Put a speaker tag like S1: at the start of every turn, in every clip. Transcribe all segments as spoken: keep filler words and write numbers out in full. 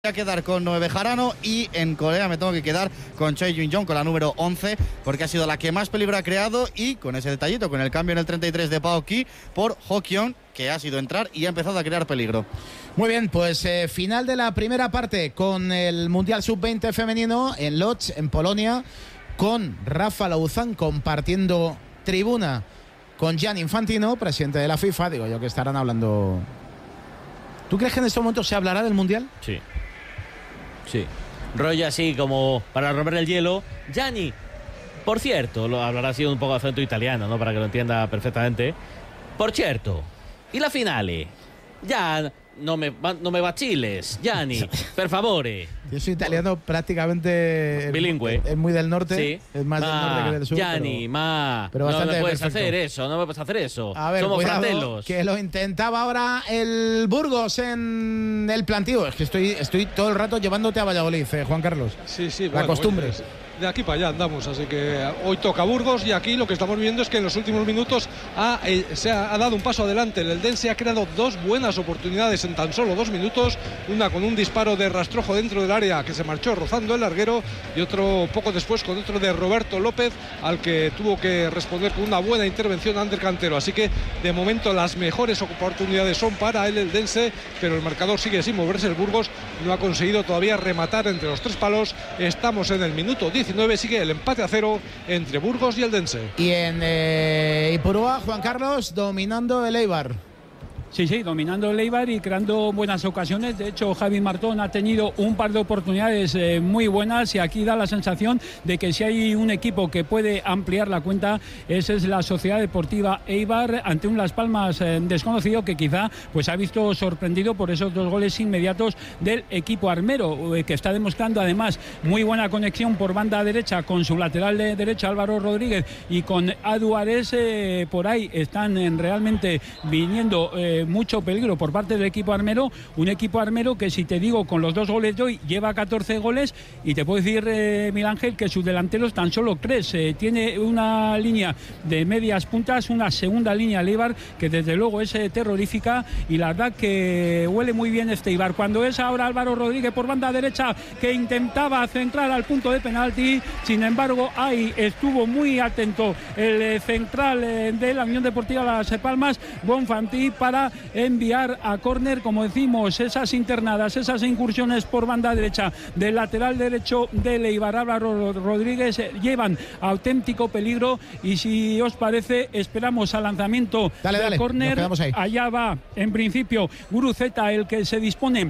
S1: Voy a quedar con Noé Bejarano y en Corea me tengo que quedar con Choi Jung-jong con la número once porque ha sido la que más peligro ha creado y con ese detallito, con el cambio en el treinta y tres de Pao Ki por Ho Kyung, que ha sido entrar y ha empezado a crear peligro.
S2: Muy bien, pues eh, final de la primera parte con el Mundial sub veinte femenino en Lodz, en Polonia, con Rafa Lauzán compartiendo tribuna con Gianni Infantino, presidente de la FIFA. Digo yo que estarán hablando. ¿Tú crees que en este momento se hablará del Mundial?
S3: Sí. Sí, rollo así como para romper el hielo. Gianni, por cierto, lo hablará así un poco de acento italiano, ¿no? Para que lo entienda perfectamente. Por cierto, ¿y la finale? Ya no me, no me vaciles, Gianni, per favore.
S2: Yo soy italiano prácticamente
S3: bilingüe.
S2: Es, es muy del norte,
S3: sí.
S2: Es más
S3: ma,
S2: del norte que del sur.
S3: Gianni,
S2: pero,
S3: ma,
S2: pero
S3: no me puedes
S2: perfecto.
S3: hacer eso, no me puedes hacer eso.
S2: A ver,
S3: somos
S2: cuidado,
S3: fratellos.
S2: Que lo intentaba ahora el Burgos en el plantío. Es que estoy, estoy todo el rato llevándote a Valladolid, eh, Juan Carlos.
S4: Sí, sí,
S2: la
S4: bueno,
S2: costumbre.
S4: Pues, de aquí para allá andamos, así que hoy toca Burgos y aquí lo que estamos viendo es que en los últimos minutos ha, eh, se ha, ha dado un paso adelante. El Eldense ha creado dos buenas oportunidades en tan solo dos minutos, una con un disparo de Rastrojo dentro del área que se marchó rozando el larguero y otro poco después con otro de Roberto López al que tuvo que responder con una buena intervención Ander Cantero. Así que de momento las mejores oportunidades son para el Eldense, pero el marcador sigue sin moverse. El Burgos no ha conseguido todavía rematar entre los tres palos. Estamos en el minuto diecinueve, sigue el empate a cero entre Burgos y Eldense.
S2: Y en eh, Ipurúa, Juan Carlos, dominando el Eibar.
S5: Sí, sí, dominando el Eibar y creando buenas ocasiones. De hecho, Javi Martón ha tenido un par de oportunidades eh, muy buenas y aquí da la sensación de que si hay un equipo que puede ampliar la cuenta, esa es la Sociedad Deportiva Eibar ante un Las Palmas eh, desconocido que quizá pues ha visto sorprendido por esos dos goles inmediatos del equipo armero, eh, que está demostrando además muy buena conexión por banda derecha con su lateral de derecha Álvaro Rodríguez y con Adu Ares. Eh, por ahí están eh, realmente viniendo eh, mucho peligro por parte del equipo armero, un equipo armero que, si te digo, con los dos goles de hoy lleva catorce goles y te puedo decir, eh, Miguel Ángel, que sus delanteros tan solo tres, eh, tiene una línea de medias puntas, una segunda línea el Eibar que desde luego es eh, terrorífica y la verdad que huele muy bien este Eibar. Cuando es ahora Álvaro Rodríguez por banda derecha que intentaba centrar al punto de penalti, sin embargo ahí estuvo muy atento el eh, central eh, de la Unión Deportiva Las Palmas, Bonfanti, para enviar a córner, como decimos, esas internadas, esas incursiones por banda derecha del lateral derecho del Eibar, Álvaro Rodríguez, eh, llevan auténtico peligro y si os parece esperamos al lanzamiento
S2: dale,
S5: del
S2: dale,
S5: córner. Allá va en principio Guruceta, el que se dispone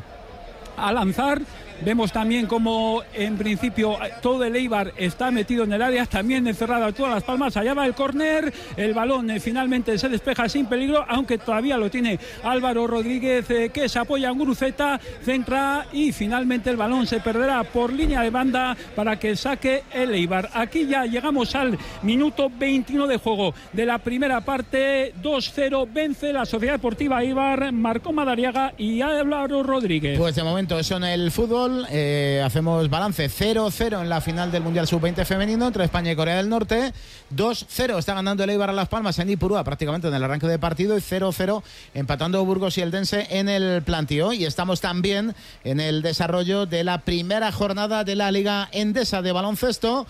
S5: a lanzar. Vemos también como en principio todo el Eibar está metido en el área, también encerrado a todas Las Palmas. Allá va el córner, el balón eh, finalmente se despeja sin peligro, aunque todavía lo tiene Álvaro Rodríguez, eh, que se apoya en Guruceta, centra y finalmente el balón se perderá por línea de banda para que saque el Eibar. Aquí ya llegamos al minuto veintiuno de juego de la primera parte. Dos cero vence la Sociedad Deportiva Eibar, marcó Madariaga y Álvaro Rodríguez.
S2: Pues de momento eso en el fútbol. Eh, hacemos balance cero cero en la final del Mundial sub veinte femenino entre España y Corea del Norte. Dos cero está ganando el Eibar a Las Palmas en Ipurúa prácticamente en el arranque de partido y cero cero empatando Burgos y Eldense en el plantío. Y estamos también en el desarrollo de la primera jornada de la Liga Endesa de baloncesto.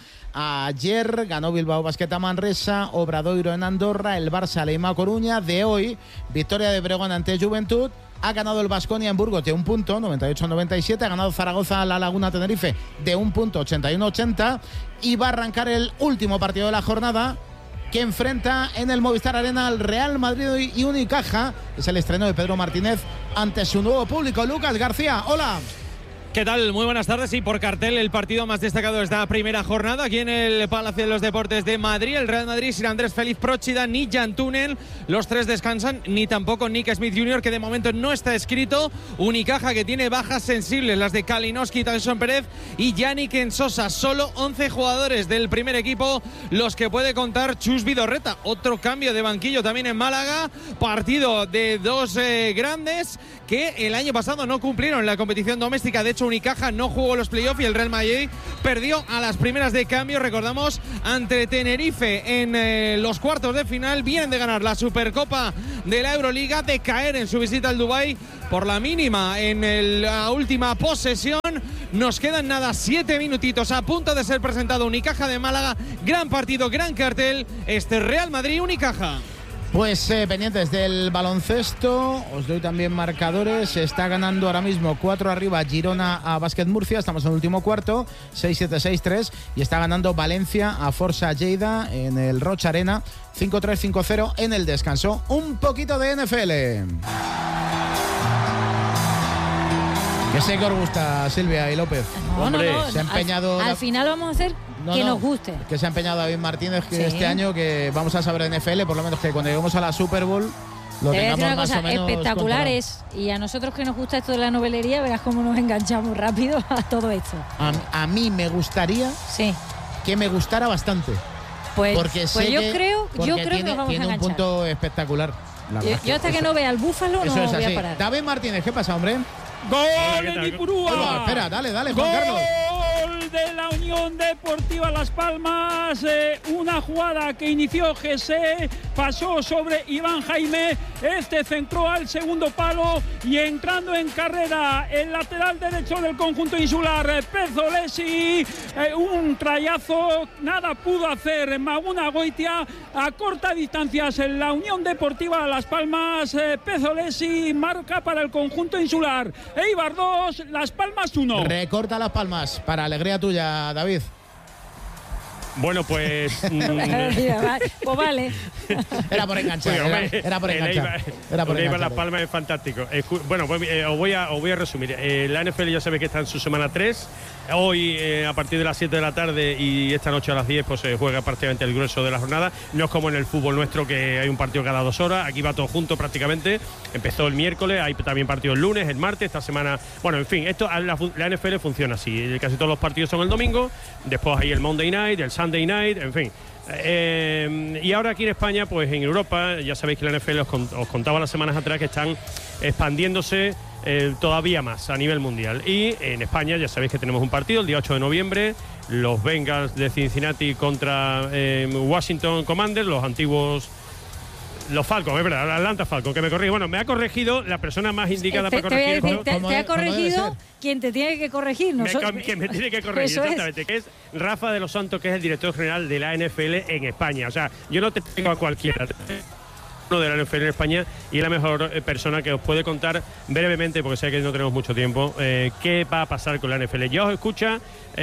S2: Ayer ganó Bilbao Basket a Manresa, Obradoiro en Andorra, el Barça Leima a Coruña. De hoy, victoria de Bregón ante Juventud. Ha ganado el Baskonia en Burgos de un punto, noventa y ocho a noventa y siete. Ha ganado Zaragoza a La Laguna Tenerife de un punto, ochenta y uno a ochenta. Y va a arrancar el último partido de la jornada, que enfrenta en el Movistar Arena al Real Madrid y Unicaja. Es el estreno de Pedro Martínez ante su nuevo público. Lucas García, hola.
S6: ¿Qué tal? Muy buenas tardes. Y por cartel, el partido más destacado de esta primera jornada aquí en el Palacio de los Deportes de Madrid. El Real Madrid sin Andrés Félix Próchida ni Jan Túnel. Los tres descansan, ni tampoco Nick Smith junior, que de momento no está escrito. Unicaja, que tiene bajas sensibles, las de Kalinowski, Tyson Pérez y Yannick Ensosa. Solo once jugadores del primer equipo los que puede contar Chus Vidorreta. Otro cambio de banquillo también en Málaga. Partido de dos eh, grandes que el año pasado no cumplieron la competición doméstica. De hecho, Unicaja no jugó los playoffs y el Real Madrid perdió a las primeras de cambio, recordamos, ante Tenerife en eh, los cuartos de final. Vienen de ganar la Supercopa de la Euroliga, de caer en su visita al Dubái por la mínima en el, la última posesión. Nos quedan nada, siete minutitos a punto de ser presentado Unicaja de Málaga. Gran partido, gran cartel, este Real Madrid-Unicaja.
S2: Pues eh, pendientes del baloncesto, os doy también marcadores. Está ganando ahora mismo cuatro arriba Girona a Básquet Murcia, estamos en el último cuarto, seis siete seis tres, y está ganando Valencia a Forza Lleida en el Rocha Arena, cinco tres cinco cero en el descanso. Un poquito de N F L. ¿Qué sé que os gusta, Silvia y López?
S7: No,
S2: Hombre,
S7: no, no.
S2: se ha empeñado
S7: Al,
S2: la...
S7: al final vamos a hacer
S2: No,
S7: que
S2: no,
S7: nos guste.
S2: Que se ha empeñado David Martínez que
S7: Sí.
S2: este año que vamos a saber de N F L, por lo menos que cuando lleguemos a la Super Bowl lo
S7: Te voy a
S2: tengamos
S7: decir una
S2: más
S7: cosa,
S2: o menos
S7: espectaculares. Y a nosotros que nos gusta esto de la novelería, verás cómo nos enganchamos rápido a todo esto.
S2: controlado. A, a mí me gustaría
S7: Sí.
S2: que me gustara bastante.
S7: Pues,
S2: Porque
S7: pues
S2: sé
S7: yo
S2: que,
S7: creo, yo
S2: porque
S7: creo
S2: tiene,
S7: que nos vamos
S2: tiene
S7: a
S2: un
S7: enganchar.
S2: punto espectacular. La
S7: Yo,
S2: verdad
S7: yo hasta
S2: eso-
S7: que no vea al búfalo
S2: eso
S7: no
S2: es
S7: voy
S2: así.
S7: a parar.
S2: David Martínez, ¿qué pasa, hombre?
S5: ¡Gol
S8: ¿qué
S5: de
S8: tal?
S5: Ipurúa!
S2: Oiga, espera, dale, dale, Juan Carlos.
S5: Gol de la Unión Deportiva Las Palmas. Eh, una jugada que inició José, pasó sobre Iván Jaime. Este centró al segundo palo y entrando en carrera el lateral derecho del conjunto insular, eh, Pezzolesi. Eh, un trayazo, nada pudo hacer Maguna Goitia. A corta distancia en la Unión Deportiva Las Palmas. Eh, Pezzolesi marca para el conjunto insular. Eibar dos, Las Palmas uno.
S2: Recorta Las Palmas, para alegría tuya, David.
S8: Bueno, pues. mm,
S7: Pues vale.
S2: Era por enganchar,
S8: Oye,
S2: era,
S8: hombre,
S2: era por
S8: el
S2: enganchar.
S8: Eibar-
S2: Era por
S8: el Eibar
S2: enganchar.
S8: Las Palmas es fantástico. Escu- Bueno, pues eh, os, voy a, os voy a resumir. Eh, la N F L ya sabéis que está en su semana tres. Hoy, eh, a partir de las siete de la tarde y esta noche a las diez, pues se juega prácticamente el grueso de la jornada. No es como en el fútbol nuestro, que hay un partido cada dos horas. Aquí va todo junto prácticamente. Empezó el miércoles, hay también partido el lunes, el martes, esta semana. Bueno, en fin, esto la, la N F L funciona así. Casi todos los partidos son el domingo. Después hay el Monday Night, el Sunday Night, en fin. Eh, y ahora aquí en España, pues en Europa, ya sabéis que la N F L os, con, os contaba las semanas atrás que están expandiéndose eh, todavía más a nivel mundial. Y en España ya sabéis que tenemos un partido el día ocho de noviembre, los Bengals de Cincinnati contra eh, Washington Commanders, los antiguos... Los Falcons, es verdad, Atlanta Falcons, que me corrige. Bueno, me ha corregido la persona más indicada
S7: Te,
S8: para
S7: te voy a
S8: corregir
S7: decir,
S8: esto.
S7: te,
S2: ¿Cómo
S7: te
S2: de-
S7: ha
S2: cómo debe
S7: corregido
S2: ser?
S7: quien te tiene que corregir.
S8: Me,
S7: Nosotros-
S8: que me tiene que corregir,
S7: Eso es.
S8: exactamente, que es Rafa de los Santos, que es el director general de la N F L en España. O sea, yo no te tengo a cualquiera, uno de la N F L en España, y es la mejor eh, persona que os puede contar brevemente, porque sé que no tenemos mucho tiempo, eh, qué va a pasar con la N F L. Ya os escucha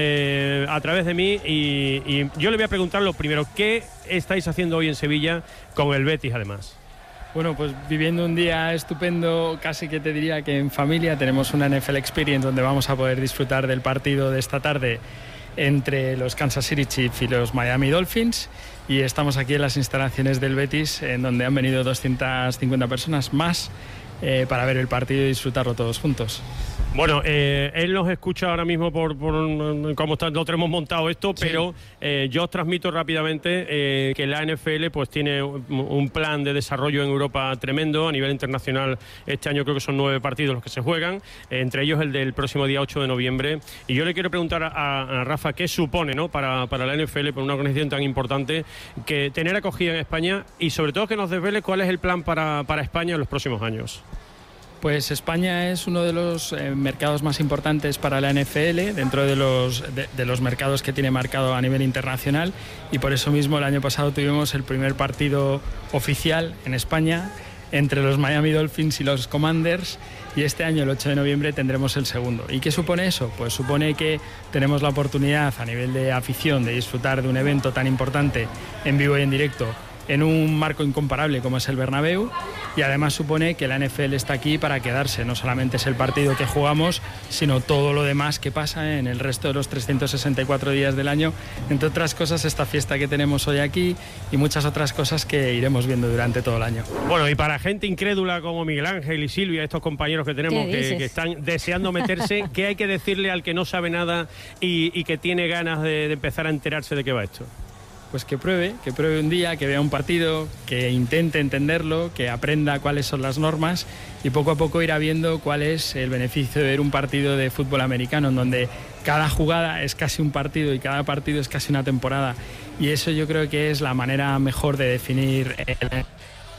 S8: eh, a través de mí y, y yo le voy a preguntar lo primero, ¿qué estáis haciendo hoy en Sevilla con el Betis además?
S9: Bueno, pues viviendo un día estupendo, casi que te diría que en familia. Tenemos una N F L Experience donde vamos a poder disfrutar del partido de esta tarde entre los Kansas City Chiefs y los Miami Dolphins, y estamos aquí en las instalaciones del Betis, en donde han venido doscientas cincuenta personas más eh, para ver el partido y disfrutarlo todos juntos.
S8: Bueno, eh, él nos escucha ahora mismo por, por cómo está, lo tenemos montado esto,
S2: Sí.
S8: pero eh, yo os transmito rápidamente eh, que la N F L pues tiene un, un plan de desarrollo en Europa tremendo. A nivel internacional, este año creo que son nueve partidos los que se juegan, eh, entre ellos el del próximo día ocho de noviembre. Y yo le quiero preguntar a, a Rafa qué supone, ¿no?, para, para la N F L, para una organización tan importante, que tener acogida en España, y sobre todo que nos desvele cuál es el plan para, para España en los próximos años.
S9: Pues España es uno de los eh, mercados más importantes para la N F L, dentro de los, de, de los mercados que tiene marcado a nivel internacional, y por eso mismo el año pasado tuvimos el primer partido oficial en España entre los Miami Dolphins y los Commanders, y este año, el ocho de noviembre, tendremos el segundo. ¿Y qué supone eso? Pues supone que tenemos la oportunidad a nivel de afición de disfrutar de un evento tan importante en vivo y en directo, en un marco incomparable como es el Bernabéu, y además supone que la N F L está aquí para quedarse. No solamente es el partido que jugamos, sino todo lo demás que pasa en el resto de los trescientos sesenta y cuatro días del año, entre otras cosas esta fiesta que tenemos hoy aquí y muchas otras cosas que iremos viendo durante todo el año.
S8: Bueno, y para gente incrédula como Miguel Ángel y Silvia, estos compañeros que tenemos
S7: ¿Qué
S8: que,
S7: dices?
S8: que están deseando meterse, ¿qué hay que decirle al que no sabe nada y, y que tiene ganas de, de empezar a enterarse de qué va esto?
S9: Pues que pruebe, que pruebe un día, que vea un partido, que intente entenderlo, que aprenda cuáles son las normas, y poco a poco irá viendo cuál es el beneficio de ver un partido de fútbol americano, en donde cada jugada es casi un partido y cada partido es casi una temporada. Y eso yo creo que es la manera mejor de definir el...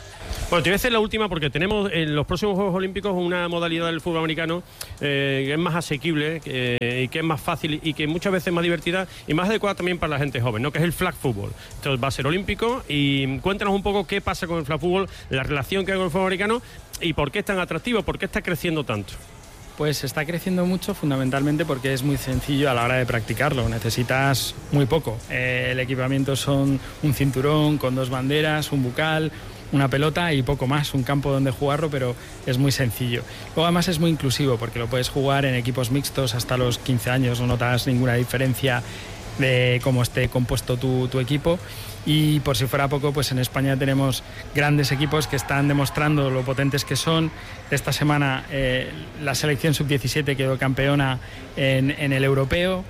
S8: Bueno, te voy a hacer la última porque tenemos en los próximos Juegos Olímpicos una modalidad del fútbol americano eh, que es más asequible eh, y que es más fácil y que muchas veces es más divertida y más adecuada también para la gente joven, ¿no? Que es el flag football. Entonces va a ser olímpico y cuéntanos un poco qué pasa con el flag football, la relación que hay con el fútbol americano y por qué es tan atractivo, por qué está creciendo tanto.
S9: Pues está creciendo mucho fundamentalmente porque es muy sencillo a la hora de practicarlo, necesitas muy poco. Eh, el equipamiento son un cinturón con dos banderas, un bucal, una pelota y poco más, un campo donde jugarlo, pero es muy sencillo. Luego además es muy inclusivo porque lo puedes jugar en equipos mixtos hasta los quince años, no notas ninguna diferencia de cómo esté compuesto tu, tu equipo. Y por si fuera poco, pues en España tenemos grandes equipos que están demostrando lo potentes que son. Esta semana eh, la selección sub diecisiete quedó campeona en, en el europeo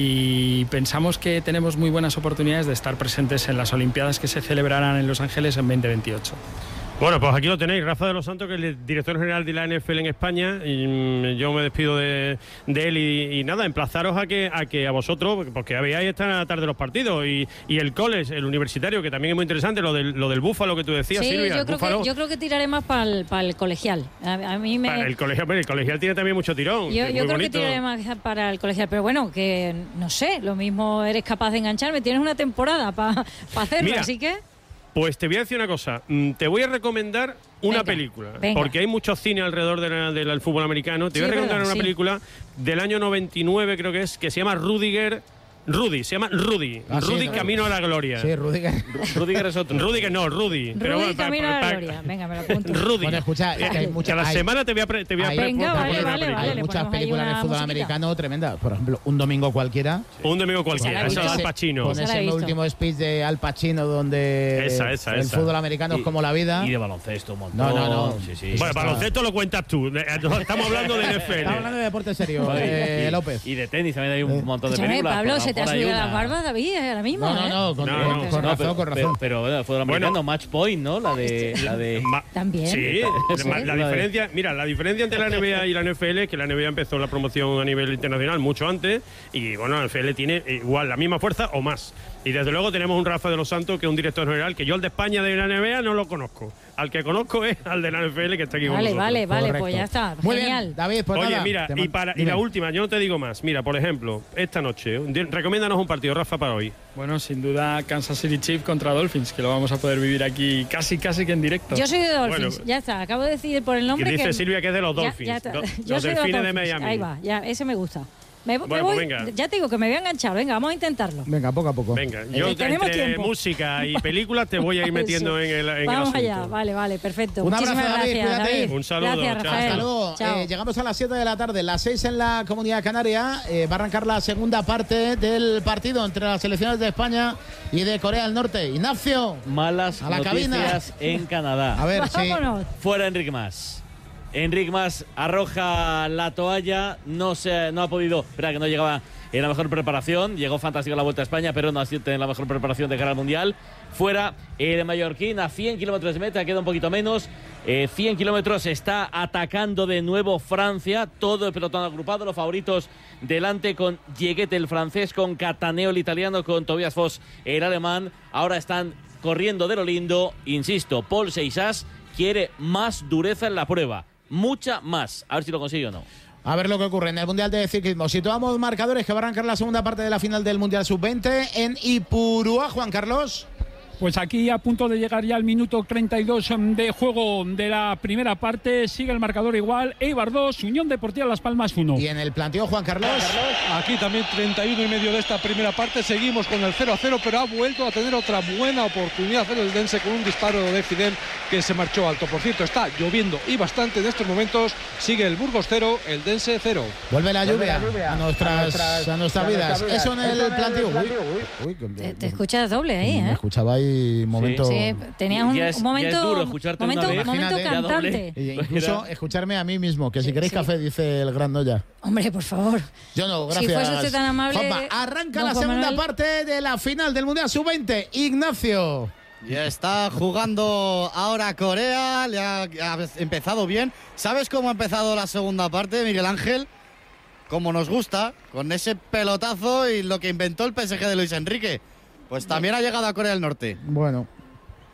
S9: y pensamos que tenemos muy buenas oportunidades de estar presentes en las Olimpiadas que se celebrarán en Los Ángeles en veinte veintiocho.
S8: Bueno, pues aquí lo tenéis, Rafa de los Santos, que es el director general de la N F L en España, y mm, yo me despido de, de él y, y nada, emplazaros a que a que a vosotros, porque veáis esta tarde los partidos y, y el college, el universitario, que también es muy interesante, lo del, lo del Búfalo que tú decías,
S7: sí,
S8: Silvia.
S7: Yo creo,
S8: Búfalo,
S7: que, yo creo que tiraré más para el, para el colegial. A, a mí me...
S8: Para el colegial, bueno, el colegial tiene también mucho tirón.
S7: Yo, yo creo
S8: bonito.
S7: que tiraré más para el colegial, pero bueno, que no sé, lo mismo eres capaz de engancharme, tienes una temporada para pa hacerlo,
S8: Mira,
S7: así que...
S8: Pues te voy a decir una cosa, te voy a recomendar una
S7: venga,
S8: película,
S7: venga.
S8: porque hay mucho cine alrededor de la, de la, del fútbol americano. Te
S7: Sí,
S8: voy a recomendar
S7: verdad,
S8: una
S7: sí.
S8: película del año noventa y nueve, creo que es, que se llama Rudiger. Rudy, se llama Rudy.
S2: Ah, sí,
S8: Rudy
S2: no,
S8: Camino a la Gloria.
S2: Sí, Rudiger.
S3: Rudiger es otro.
S8: Rudiger no, Rudy.
S7: Rudy
S8: bueno, pa-
S7: Camino a la
S8: pa-
S7: Gloria. Venga, me lo apunto.
S8: Rudy.
S2: Bueno, escucha, es que hay
S8: Que
S2: muchas...
S8: a la
S2: hay-
S8: semana te voy a, pre- te voy a
S2: hay-
S8: pre-
S7: Venga,
S8: proponer
S7: vale,
S8: una
S7: vale,
S8: película.
S7: vale.
S2: hay
S7: le
S2: muchas
S7: ponemos ahí
S2: películas
S7: una
S2: de fútbol
S7: musiquita.
S2: americano tremendas. Por ejemplo, Un domingo cualquiera.
S8: Un domingo cualquiera,
S7: Esa la he
S8: esa de
S7: visto.
S8: Al Pacino.
S2: Con
S7: Esa la
S2: ese
S7: he visto.
S2: último speech de Al Pacino donde
S8: Esa, esa,
S2: el
S8: esa.
S2: fútbol americano es como la vida.
S3: Y de baloncesto un montón.
S2: No, no, no.
S3: Sí, sí.
S8: Bueno,
S2: está-
S8: baloncesto lo cuentas tú. Estamos hablando de N F L.
S2: Estamos hablando de deporte serio, eh,
S3: y,
S2: López.
S3: y de tenis también hay un montón de
S7: Escúchame,
S3: películas.
S7: Pablo,
S3: por
S7: se te ha
S3: favor, hay
S7: subido
S3: una.
S7: las barbas, David, ahora mismo,
S2: No, no,
S7: ¿eh?
S2: no, con,
S8: No,
S2: con-
S8: no.
S2: con
S3: No,
S2: razón,
S3: pero,
S2: con
S3: pero,
S2: razón.
S3: pero, bueno, fútbol americano, match point, ¿no? La de. La de
S8: Ma-
S7: También.
S8: Sí,
S7: Sí.
S8: la, la diferencia, mira, la diferencia entre la N B A y la N F L es que la N B A empezó la promoción a nivel internacional mucho antes y bueno, la N F L tiene igual la misma fuerza o más. Y desde luego tenemos un Rafa de los Santos que es un director general que yo al de España de la N B A no lo conozco. Al que conozco es al de la N F L que está aquí con
S7: Vale,
S8: nosotros.
S7: vale, vale,
S2: Correcto.
S7: pues ya está.
S2: Muy
S7: Genial.
S2: bien, David, pues
S8: Oye,
S2: nada,
S8: mira,
S2: te
S8: y,
S2: man-
S8: para, y
S2: dime.
S8: la última, yo no te digo más. Mira, por ejemplo, esta noche, di- recomiéndanos un partido, Rafa, para hoy.
S9: Bueno, sin duda Kansas City Chiefs contra Dolphins, que lo vamos a poder vivir aquí casi casi que en directo.
S7: Yo soy de Dolphins,
S8: Bueno,
S7: ya está. Acabo de decir por el
S8: Que
S7: nombre
S8: dice
S7: que...
S8: Silvia que es de los
S7: Ya-
S8: Dolphins.
S7: ya está.
S8: do-
S7: Yo
S8: los
S7: soy
S8: delfines de
S7: Dolphins.
S8: Miami.
S7: Ahí va, ya, ese me gusta. Me, me
S8: Bueno,
S7: voy,
S8: pues venga.
S7: ya te digo que me voy a enganchar. Venga, vamos a intentarlo.
S2: Venga, poco a poco.
S8: Venga, yo
S7: Eh, tenemos
S8: entre
S7: tiempo.
S8: música y películas te voy a ir metiendo
S7: Eso.
S8: en el, en
S7: Vamos
S8: el asunto.
S7: allá, vale, vale, perfecto.
S2: Un abrazo,
S7: Muchísimas
S2: David,
S7: gracias,
S2: cuídate.
S7: David.
S8: Un saludo,
S7: Gracias,
S8: chao.
S7: Rafael.
S2: Hasta luego.
S7: Chao.
S2: Eh, llegamos a las siete de la tarde, las seis en la Comunidad Canaria. Eh, va a arrancar la segunda parte del partido entre las selecciones de España y de Corea del Norte. Ignacio,
S3: malas
S2: A la
S3: noticias en Canadá.
S2: a ver, sí.
S7: Vámonos.
S3: Fuera Enric Mas. Enric Mas arroja la toalla, no se, no ha podido, espera que no llegaba en la mejor preparación, llegó fantástico a la Vuelta a España, pero no ha sido en la mejor preparación de cara al Mundial. Fuera el mallorquín a cien kilómetros de meta, queda un poquito menos. Eh, cien kilómetros, está atacando de nuevo Francia, todo el pelotón agrupado, los favoritos delante con Dieguet el francés, con Cataneo el italiano, con Tobias Foss el alemán. Ahora están corriendo de lo lindo, insisto, Paul Seixas quiere más dureza en la prueba, mucha más, a ver si lo consigue o no.
S2: A ver lo que ocurre en el Mundial de Ciclismo. Situamos marcadores que va a arrancar la segunda parte de la final del Mundial sub veinte en Ipurúa, Juan Carlos.
S5: Pues aquí a punto de llegar ya al minuto treinta y dos de juego de la primera parte. Sigue el marcador igual. Eibar dos, Unión Deportiva Las Palmas uno.
S2: Y en el planteo, Juan Carlos.
S4: Aquí también treinta y uno y medio de esta primera parte. Seguimos con el cero a cero, pero ha vuelto a tener otra buena oportunidad el Eldense con un disparo de Fidel que se marchó alto. Por cierto, está lloviendo y bastante en estos momentos. Sigue el Burgos cero, el Dense cero.
S2: Vuelve la lluvia, a, nuestras, a nuestras vidas. Eso en el planteo. Uy, uy, que-
S7: Te, te escuchas doble ahí,
S2: Me
S7: ¿eh?
S2: escuchaba ahí momento.
S7: Sí, tenías un,
S3: Ya es-
S7: un
S3: ya
S7: momento,
S3: es duro escucharte
S7: momento,
S3: una vez.
S7: momento
S2: Imagínate, ya
S7: cantante.
S2: E incluso escucharme a mí mismo, que si queréis
S7: sí.
S2: café, dice el gran Noya.
S7: Hombre, por favor.
S2: Yo no,
S7: Si
S2: gracias.
S7: fuese usted tan amable,
S2: Juanma, arranca
S7: don
S2: la
S7: Juan
S2: segunda
S7: Manuel.
S2: parte de la final del Mundial sub veinte. Ignacio.
S1: Ya está jugando ahora Corea, le ha, ha empezado bien. ¿Sabes cómo ha empezado la segunda parte, Miguel Ángel? Como nos gusta, con ese pelotazo y lo que inventó el P S G de Luis Enrique. Pues también ha llegado a Corea del Norte.
S2: Bueno.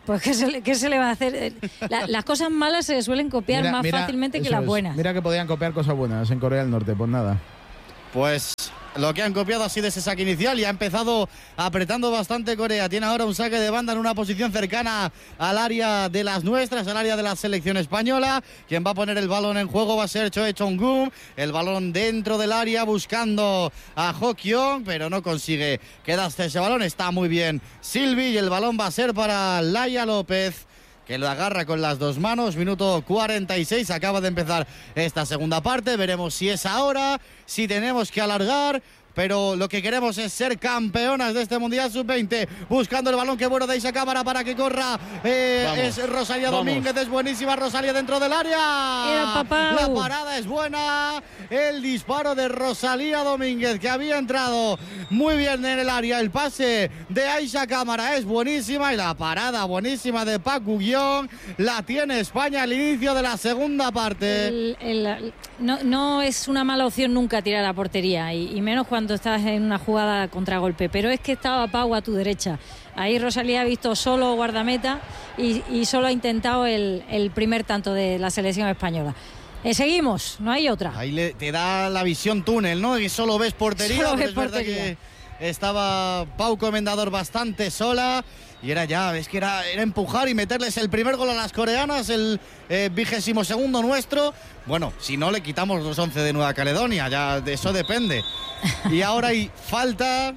S7: Pues ¿qué se, le, qué se le va a hacer? La, las cosas malas se suelen copiar
S2: mira,
S7: más
S2: mira,
S7: fácilmente que las
S2: es.
S7: buenas.
S2: Mira que podían copiar cosas buenas en Corea del Norte, pues nada.
S1: Pues lo que han copiado ha sido ese saque inicial y ha empezado apretando bastante Corea. Tiene ahora un saque de banda en una posición cercana al área de las nuestras, al área de la selección española. Quien va a poner el balón en juego va a ser Choe Chong-gun. El balón dentro del área buscando a Ho-kyung, pero no consigue quedarse ese balón. Está muy bien Silvi y el balón va a ser para Laia López, que lo agarra con las dos manos. Minuto cuarenta y seis, acaba de empezar esta segunda parte. Veremos si es ahora, si tenemos que alargar, pero lo que queremos es ser campeonas de este Mundial sub veinte. Buscando el balón, que bueno de Aisha Cámara para que corra. Eh, es Rosalía vamos. Domínguez, es buenísima Rosalía dentro del área.
S7: Era papá.
S1: La parada es buena. El disparo de Rosalía Domínguez, que había entrado muy bien en el área. El pase de Aisha Cámara es buenísima y la parada buenísima de Park Gu-yeong. La tiene España al inicio de la segunda parte.
S7: El, el, no, no es una mala opción nunca tirar a la portería y, y menos cuando estás en una jugada contragolpe, pero es que estaba Pau a tu derecha. Ahí Rosalía ha visto solo guardameta y, y solo ha intentado el, el primer tanto de la selección española. Eh, seguimos, no hay otra.
S1: Ahí le, te da la visión túnel, ¿no? Y solo ves portería.
S7: Solo ves
S1: es verdad
S7: portería.
S1: Que estaba Pau Comendador bastante sola. Y era ya, es que era, era empujar y meterles el primer gol a las coreanas, el vigésimo eh, segundo nuestro. Bueno, si no le quitamos los once de Nueva Caledonia, ya de eso depende. Y ahora hay falta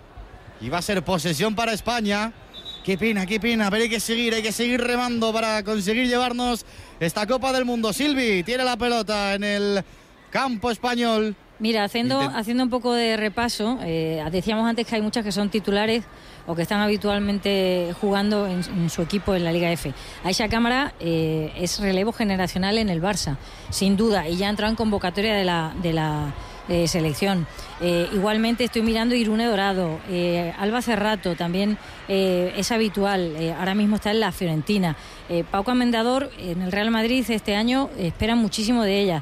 S1: y va a ser posesión para España. Qué pena, qué pena, pero hay que seguir, hay que seguir remando para conseguir llevarnos esta Copa del Mundo. Silvi tiene la pelota en el campo español.
S7: Mira, haciendo,
S1: Intent-
S7: haciendo un poco de repaso, eh, decíamos antes que hay muchas que son titulares o que están habitualmente jugando en, en su equipo en la Liga F. Aisha Cámara eh, es relevo generacional en el Barça, sin duda, y ya ha entrado en convocatoria de la, de la eh, selección. Eh, igualmente estoy mirando Irune Dorado, eh, Alba Cerrato también eh, es habitual, eh, ahora mismo está en la Fiorentina. Eh, Pau Comendador en el Real Madrid este año eh, esperan muchísimo de ella.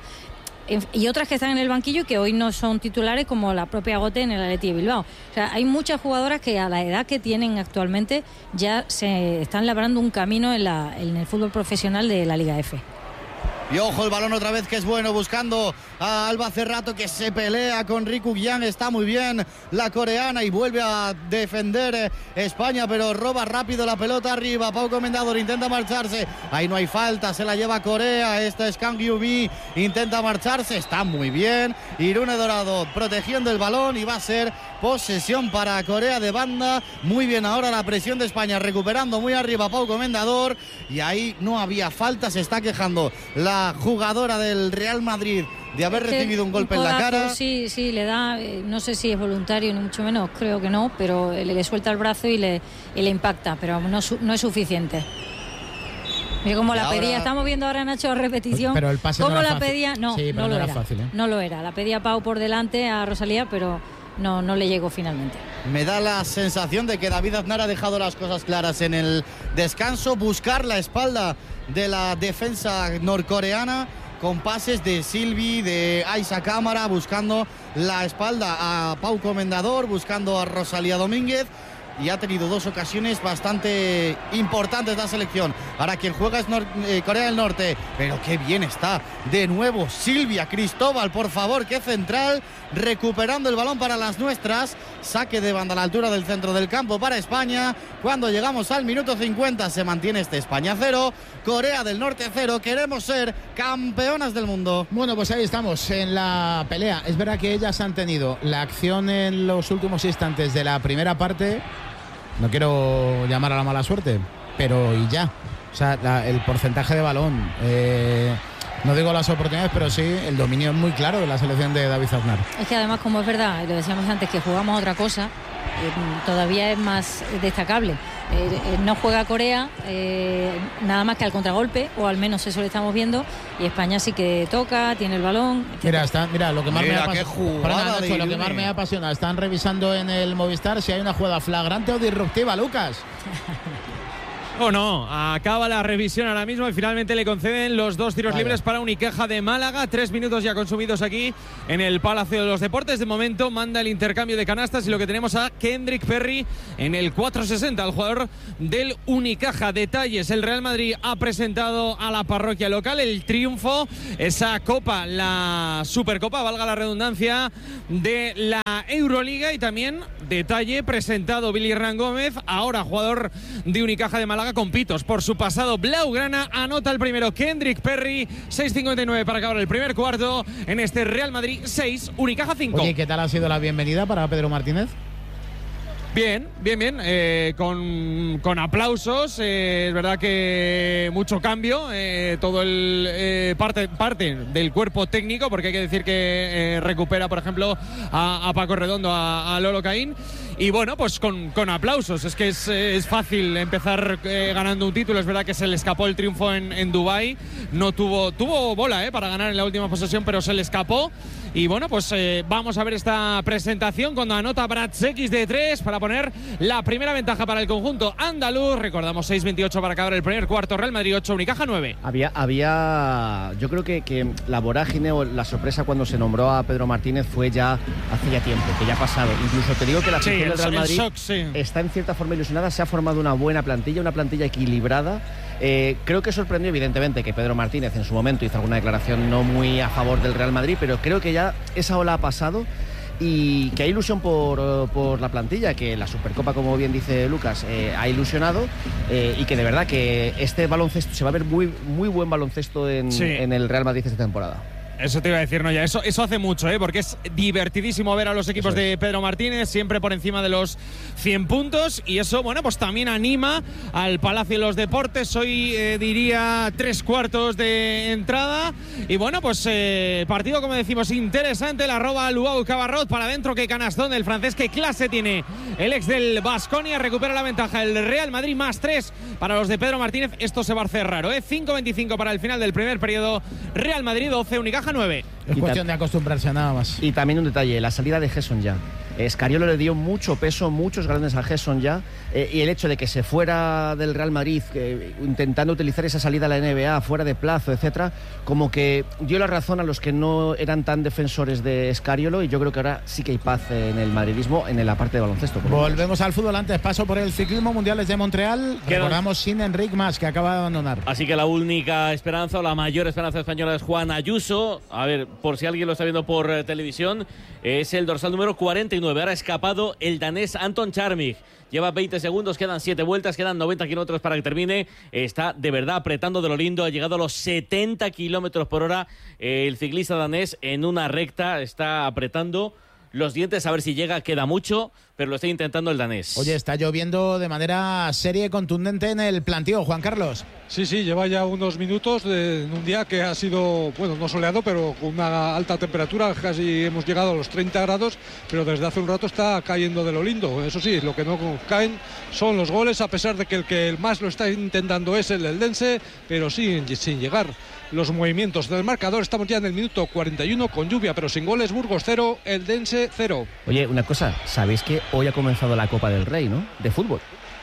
S7: Y otras que están en el banquillo y que hoy no son titulares, como la propia Gote en el Athletic de Bilbao. O sea, hay muchas jugadoras que a la edad que tienen actualmente ya se están labrando un camino en, la, en el fútbol profesional de la Liga F.
S1: Y ojo el balón otra vez, que es bueno, buscando a Alba Cerrato, que se pelea con Riku Gian. Está muy bien la coreana y vuelve a defender España, pero roba rápido la pelota arriba. Pau Comendador intenta marcharse, ahí no hay falta, se la lleva Corea. Esta es Kang Yu-mi, intenta marcharse, está muy bien. Irune Dorado protegiendo el balón y va a ser posesión para Corea de banda. Muy bien ahora la presión de España, recuperando muy arriba Pau Comendador, y ahí no había falta. Se está quejando la jugadora del Real Madrid de haber recibido un golpe
S7: un
S1: en la cara.
S7: Sí, sí, le da, eh, no sé si es voluntario ni mucho menos, creo que no, pero le, le suelta el brazo y le, y le impacta, pero no, no es suficiente. Mira cómo
S1: Y
S7: la
S1: ahora-
S7: pedía, estamos viendo ahora, Nacho, a repetición.
S2: Pero el pase
S7: ¿Cómo
S2: no era
S7: la
S2: fácil.
S7: pedía? No,
S2: Sí, pero
S7: no,
S2: no
S7: lo
S2: era
S7: era.
S2: fácil, ¿eh?
S7: No lo era. La pedía Pau por delante a Rosalía, pero no, no le llegó finalmente.
S1: Me da la sensación de que David Aznar ha dejado las cosas claras en el descanso. Buscar la espalda de la defensa norcoreana con pases de Silvi, de Aisha Cámara, buscando la espalda a Pau Comendador, buscando a Rosalía Domínguez. Y ha tenido dos ocasiones bastante importantes la selección. Ahora quien juega es Nor- eh, Corea del Norte. Pero qué bien está de nuevo Silvia Cristóbal, por favor, qué central, recuperando el balón para las nuestras. Saque de banda a la altura del centro del campo para España. Cuando llegamos al minuto cincuenta se mantiene este España cero, Corea del Norte cero. Queremos ser campeonas del mundo.
S2: Bueno, pues ahí estamos en la pelea. Es verdad que ellas han tenido la acción en los últimos instantes de la primera parte. No quiero llamar a la mala suerte, pero y ya. O sea, la- el porcentaje de balón, eh, no digo las oportunidades, pero sí el dominio es muy claro de la selección de David Aznar.
S7: Es que además, como es verdad, y lo decíamos antes, que jugamos a otra cosa, eh, todavía es más destacable. Eh, eh, no juega Corea eh, nada más que al contragolpe, o al menos eso lo estamos viendo, y España sí que toca, tiene el balón.
S2: Mira, está, mira, lo que más
S1: Mira
S2: me
S1: qué
S2: ha
S1: jugada
S2: apasiona,
S1: de
S2: lo que
S1: Irune.
S2: más me apasiona, están revisando en el Movistar si hay una jugada flagrante o disruptiva, Lucas.
S6: O no, acaba la revisión ahora mismo y finalmente le conceden los dos tiros
S2: Vaya.
S6: libres para Unicaja de Málaga. Tres minutos ya consumidos aquí en el Palacio de los Deportes. De momento manda el intercambio de canastas y lo que tenemos a Kendrick Perry en el cuatro sesenta, el jugador del Unicaja. Detalles, el Real Madrid ha presentado a la parroquia local el triunfo, esa copa, la Supercopa, valga la redundancia, de la Euroliga. Y también, detalle, presentado Billy Hernán Gómez, ahora jugador de Unicaja de Málaga, con pitos por su pasado blaugrana. Anota el primero Kendrick Perry, seis cincuenta y nueve para acabar el primer cuarto en este Real Madrid seis, Unicaja cinco.
S2: Oye, ¿qué tal ha sido la bienvenida para Pedro Martínez?
S6: Bien, bien, bien, eh, con, con aplausos, eh, es verdad que mucho cambio, eh, todo el eh, parte, parte del cuerpo técnico, porque hay que decir que eh, recupera, por ejemplo, a, a Paco Redondo, a, a Lolo Caín, y bueno, pues con, con aplausos. Es que es, es fácil empezar eh, ganando un título. Es verdad que se le escapó el triunfo en, en Dubái, no tuvo, tuvo bola eh, para ganar en la última posesión, pero se le escapó. Y bueno, pues eh, vamos a ver esta presentación cuando anota Brad Sekis de tres para poner la primera ventaja para el conjunto andaluz. Recordamos seis veintiocho para acabar el primer cuarto, Real Madrid ocho, Unicaja nueve.
S10: Había, había yo creo que, que la vorágine o la sorpresa cuando se nombró a Pedro Martínez fue ya hace ya tiempo, que ya ha pasado. Incluso te digo que la
S6: Sí,
S10: afición
S6: el,
S10: del Real
S6: el
S10: Madrid
S6: shock, sí.
S10: está en cierta forma ilusionada, se ha formado una buena plantilla, una plantilla equilibrada. Eh, creo que sorprendió evidentemente que Pedro Martínez en su momento hizo alguna declaración no muy a favor del Real Madrid, pero creo que ya esa ola ha pasado y que hay ilusión por, por la plantilla, que la Supercopa, como bien dice Lucas, eh, ha ilusionado eh, y que de verdad que este baloncesto, se va a ver muy, muy buen baloncesto en,
S6: Sí.
S10: en el Real Madrid esta temporada.
S6: Eso te iba a decir, no, ya, eso, eso hace mucho, ¿eh? Porque es divertidísimo ver a los equipos
S10: Eso es.
S6: de Pedro Martínez siempre por encima de los cien puntos, y eso, bueno, pues también anima al Palacio de los Deportes. Hoy eh, diría tres cuartos de entrada, y bueno, pues eh, partido, como decimos, interesante. La roba Luau Cabarrot para adentro, que canastón del francés, qué clase tiene el ex del Baskonia. Recupera la ventaja el Real Madrid, más tres para los de Pedro Martínez. Esto se va a hacer raro, ¿eh? cinco veinticinco para el final del primer periodo, Real Madrid doce, Unicaja nueve.
S2: Es
S10: Y
S2: cuestión
S10: ta-
S2: de acostumbrarse nada más.
S10: Y también un detalle, la salida de Gerson ya. Scariolo le dio mucho peso, muchos grandes a Gerson ya, eh, y el hecho de que se fuera del Real Madrid eh, intentando utilizar esa salida a la N B A fuera de plazo, etcétera, como que dio la razón a los que no eran tan defensores de Scariolo, y yo creo que ahora sí que hay paz en el madridismo en la parte de baloncesto. por lo menos.
S2: Volvemos al fútbol. Antes paso por el ciclismo mundiales de Montreal.
S3: Quedan-
S2: Recordamos sin Enric Mas, que acaba de abandonar.
S3: Así que la única esperanza o la mayor esperanza española es Juan Ayuso. A ver, por si alguien lo está viendo por eh, televisión, es el dorsal número cuarenta y nueve. Ahora ha escapado el danés Anton Charmig. Lleva veinte segundos, quedan siete vueltas, quedan noventa kilómetros para que termine. Está de verdad apretando de lo lindo. Ha llegado a los setenta kilómetros por hora el ciclista danés en una recta. Está apretando los dientes a ver si llega. Queda mucho, pero lo está intentando el danés.
S2: Oye, está lloviendo de manera seria y contundente en el plantío, Juan Carlos.
S4: Sí, sí, lleva ya unos minutos de, en un día que ha sido, bueno, no soleado, pero con una alta temperatura, casi hemos llegado a los treinta grados, pero desde hace un rato está cayendo de lo lindo. Eso sí, lo que no caen son los goles, a pesar de que el que más lo está intentando es el Eldense, pero sin, sin llegar los movimientos del marcador. Estamos ya en el minuto cuarenta y uno con lluvia, pero sin goles. Burgos cero, Eldense cero.
S10: Oye, una cosa, sabéis que hoy ha comenzado la Copa del Rey, ¿no? De fútbol.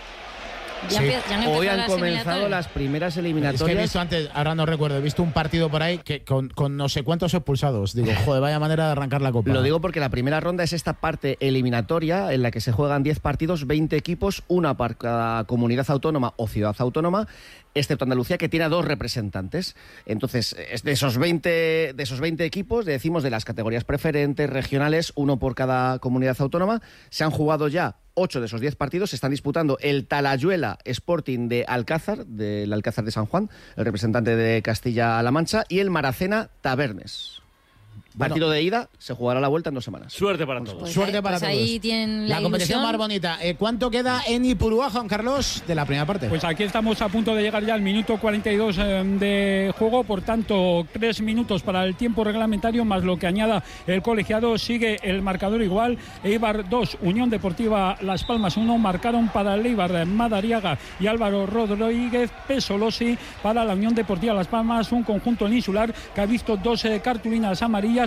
S7: Ya,
S2: Sí.
S7: empie- ya han
S10: Hoy
S7: empezado
S10: han
S7: las
S10: comenzado
S7: eliminatorias.
S10: las primeras
S2: Es que he
S10: eliminatorias.
S2: visto antes, ahora no recuerdo, he visto un partido por ahí que con, con no sé cuántos expulsados. Digo, joder, vaya manera de arrancar la Copa.
S10: Lo digo porque la primera ronda es esta parte eliminatoria en la que se juegan diez partidos, veinte equipos, una para cada comunidad autónoma o ciudad autónoma, excepto Andalucía, que tiene a dos representantes. Entonces, es de esos veinte, de esos veinte equipos, decimos de las categorías preferentes, regionales, uno por cada comunidad autónoma, se han jugado ya ocho de esos diez partidos. Se están disputando el Talayuela Sporting de Alcázar, del Alcázar de San Juan, el representante de Castilla-La Mancha, y el Maracena Tabernes.
S2: Bueno.
S10: Partido de ida, se jugará la vuelta en dos semanas.
S3: Suerte para todos.
S7: Pues
S2: Suerte
S7: ahí-
S2: para
S7: pues
S2: todos.
S7: ahí tienen la,
S2: La competición
S7: ilusión.
S2: más bonita. Eh, ¿Cuánto queda en Ipurúa, Juan Carlos, de la primera parte?
S5: Pues aquí estamos a punto de llegar ya al minuto cuarenta y dos eh, de juego, por tanto, tres minutos para el tiempo reglamentario, más lo que añada el colegiado. Sigue el marcador igual. Eibar dos, Unión Deportiva Las Palmas uno. Marcaron para el Eibar Madariaga y Álvaro Rodríguez Pesolosi. Para la Unión Deportiva Las Palmas, un conjunto insular que ha visto dos eh, cartulinas amarillas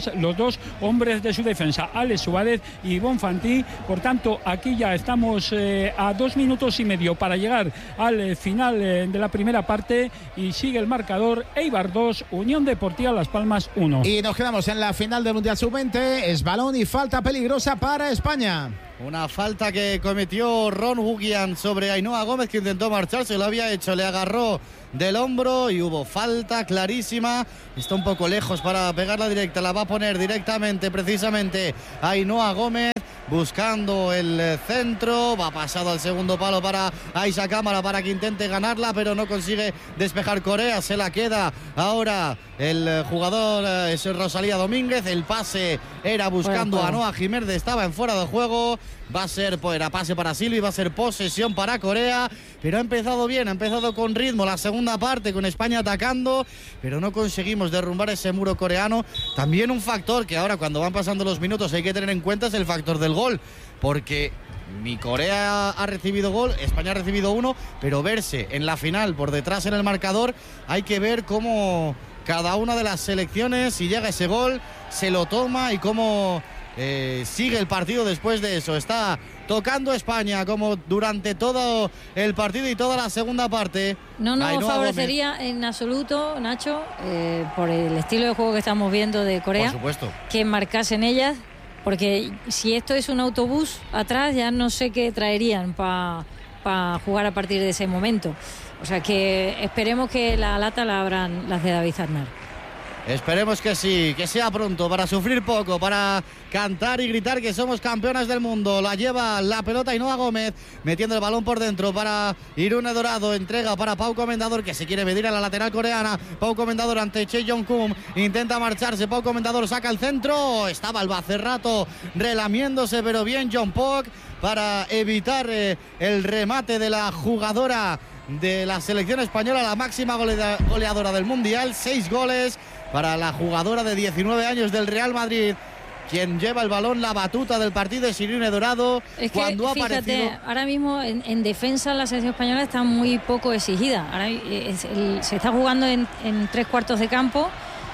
S5: además los dos hombres de su defensa, Alex Suárez y Bonfanti. Por tanto, aquí ya estamos eh, a dos minutos y medio para llegar al eh, final eh, de la primera parte y sigue el marcador: Eibar dos, Unión Deportiva Las Palmas uno.
S2: Y nos quedamos en la final del Mundial sub veinte. Es balón y falta peligrosa para España.
S1: Una falta que cometió Ron Hugian sobre Ainhoa Gómez, que intentó marcharse, lo había hecho, le agarró del hombro y hubo falta clarísima. Está un poco lejos para pegarla directa, la va a poner directamente precisamente Ainhoa Gómez, buscando el centro, va pasado al segundo palo para Aixa Cámara para que intente ganarla, pero no consigue despejar Corea, se la queda ahora el jugador, es Rosalía Domínguez. El pase era buscando bueno, bueno. a Noa Jiménez, estaba en fuera de juego. Va a ser, pues, era pase para Silvi, va a ser posesión para Corea, pero ha empezado bien, ha empezado con ritmo la segunda parte, con España atacando, pero no conseguimos derrumbar ese muro coreano. También un factor que ahora, cuando van pasando los minutos, hay que tener en cuenta, es el factor del gol, porque ni Corea ha recibido gol, España ha recibido uno, pero verse en la final por detrás en el marcador, hay que ver cómo cada una de las selecciones, si llega ese gol, se lo toma y cómo eh, sigue el partido después de eso. Está tocando España como durante todo el partido y toda la segunda parte.
S7: No nos Ainhoa favorecería Gómez. En absoluto, Nacho, eh, por el estilo de juego que estamos viendo de Corea,
S1: por supuesto,
S7: que marcasen ellas, porque si esto es un autobús atrás, ya no sé qué traerían para pa jugar a partir de ese momento. O sea que esperemos que la lata la abran las de David Aznar.
S1: Esperemos que sí, que sea pronto, para sufrir poco, para cantar y gritar que somos campeonas del mundo. La lleva la pelota Ainhoa Gómez, metiendo el balón por dentro para Irune Dorado. Entrega para Pau Comendador, que se quiere medir a la lateral coreana. Pau Comendador ante Che Jong-kum, intenta marcharse. Pau Comendador saca el centro. Estaba el Bacerrato relamiéndose, pero bien John Pok para evitar eh, el remate de la jugadora de la selección española, la máxima golea- goleadora del Mundial. Seis goles para la jugadora de diecinueve años del Real Madrid. Quien lleva el balón, la batuta del partido, es Irune Dorado.
S7: Es que,
S1: cuando ha
S7: fíjate,
S1: aparecido...
S7: ahora mismo en, en defensa la selección española está muy poco exigida. Ahora es el, se está jugando en, en tres cuartos de campo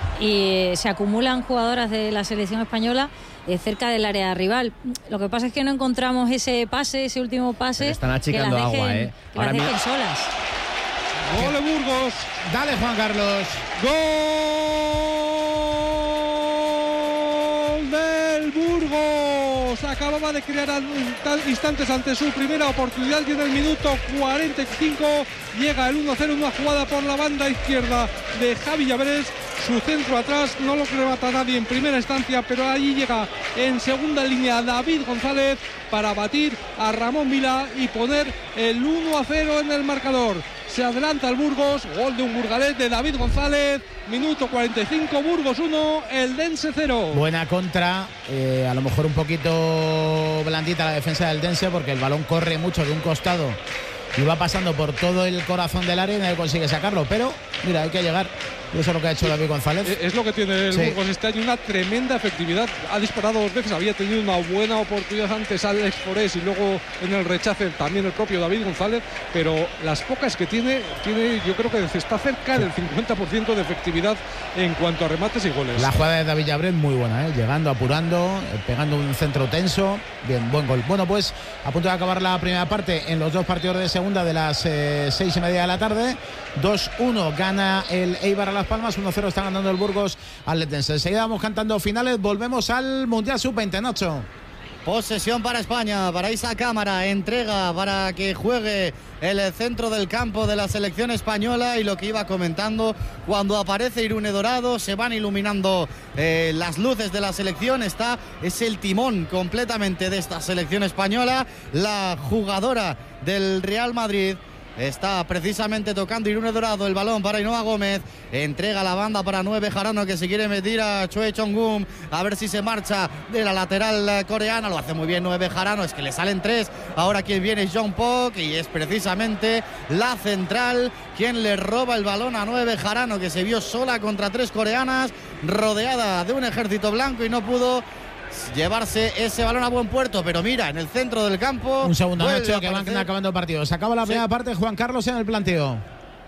S7: y se acumulan jugadoras de la selección española eh, cerca del área rival. Lo que pasa es que no encontramos ese pase, ese último pase.
S10: Pero están achicando
S7: que las dejen,
S10: agua, ¿eh?
S7: que las dejen solas.
S4: Gol de Burgos.
S2: Dale, Juan Carlos.
S4: Gol del Burgos. Acababa de crear instantes ante su primera oportunidad y en el minuto cuarenta y cinco llega el uno cero, una jugada por la banda izquierda de Javi Llaveres. Su centro atrás no lo remata nadie en primera instancia, pero allí llega en segunda línea David González para batir a Ramón Vila y poner el uno a cero en el marcador. Se adelanta el Burgos, gol de un burgalés de David González, minuto cuarenta y cinco, Burgos uno, Eldense cero.
S2: Buena contra, eh, a lo mejor un poquito blandita la defensa del Eldense, porque el balón corre mucho de un costado y va pasando por todo el corazón del área y nadie consigue sacarlo, pero mira, hay que llegar. Y eso es lo que ha hecho David González.
S4: Es lo que tiene el sí. Burgos este año, una tremenda efectividad. Ha disparado dos veces, había tenido una buena oportunidad antes Alex Forés y luego en el rechace también el propio David González, pero las pocas que tiene, tiene yo creo que está cerca del cincuenta por ciento de efectividad en cuanto a remates y goles.
S2: La jugada de David Llaveres muy buena, ¿eh? Llegando, apurando, pegando un centro tenso. Bien, buen gol. Bueno, pues a punto de acabar la primera parte en los dos partidos de segunda de las eh, seis y media de la tarde. dos uno gana el Eibar a Las Palmas, uno cero está ganando el Burgos al Eldense. Enseguida vamos cantando finales, volvemos al Mundial sub veinte, Nacho.
S1: Posesión para España, para Aixa Cámara, entrega para que juegue el centro del campo de la selección española. Y lo que iba comentando, cuando aparece Irune Dorado se van iluminando eh, las luces de la selección. Está, es el timón completamente de esta selección española, la jugadora del Real Madrid. Está precisamente tocando Irune Dorado, el balón para Ainhoa Gómez, entrega la banda para nueve Jarano, que se quiere meter a Choi Chong-gun, a ver si se marcha de la lateral coreana. Lo hace muy bien nueve Jarano, es que le salen tres. Ahora quien viene es John Pok y es precisamente la central quien le roba el balón a nueve Jarano, que se vio sola contra tres coreanas, rodeada de un ejército blanco y no pudo llevarse ese balón a buen puerto. Pero mira, en el centro del campo,
S2: un segundo, Nacho, que van acabando el partido. Se acaba la primera sí. parte, Juan Carlos en el planteo.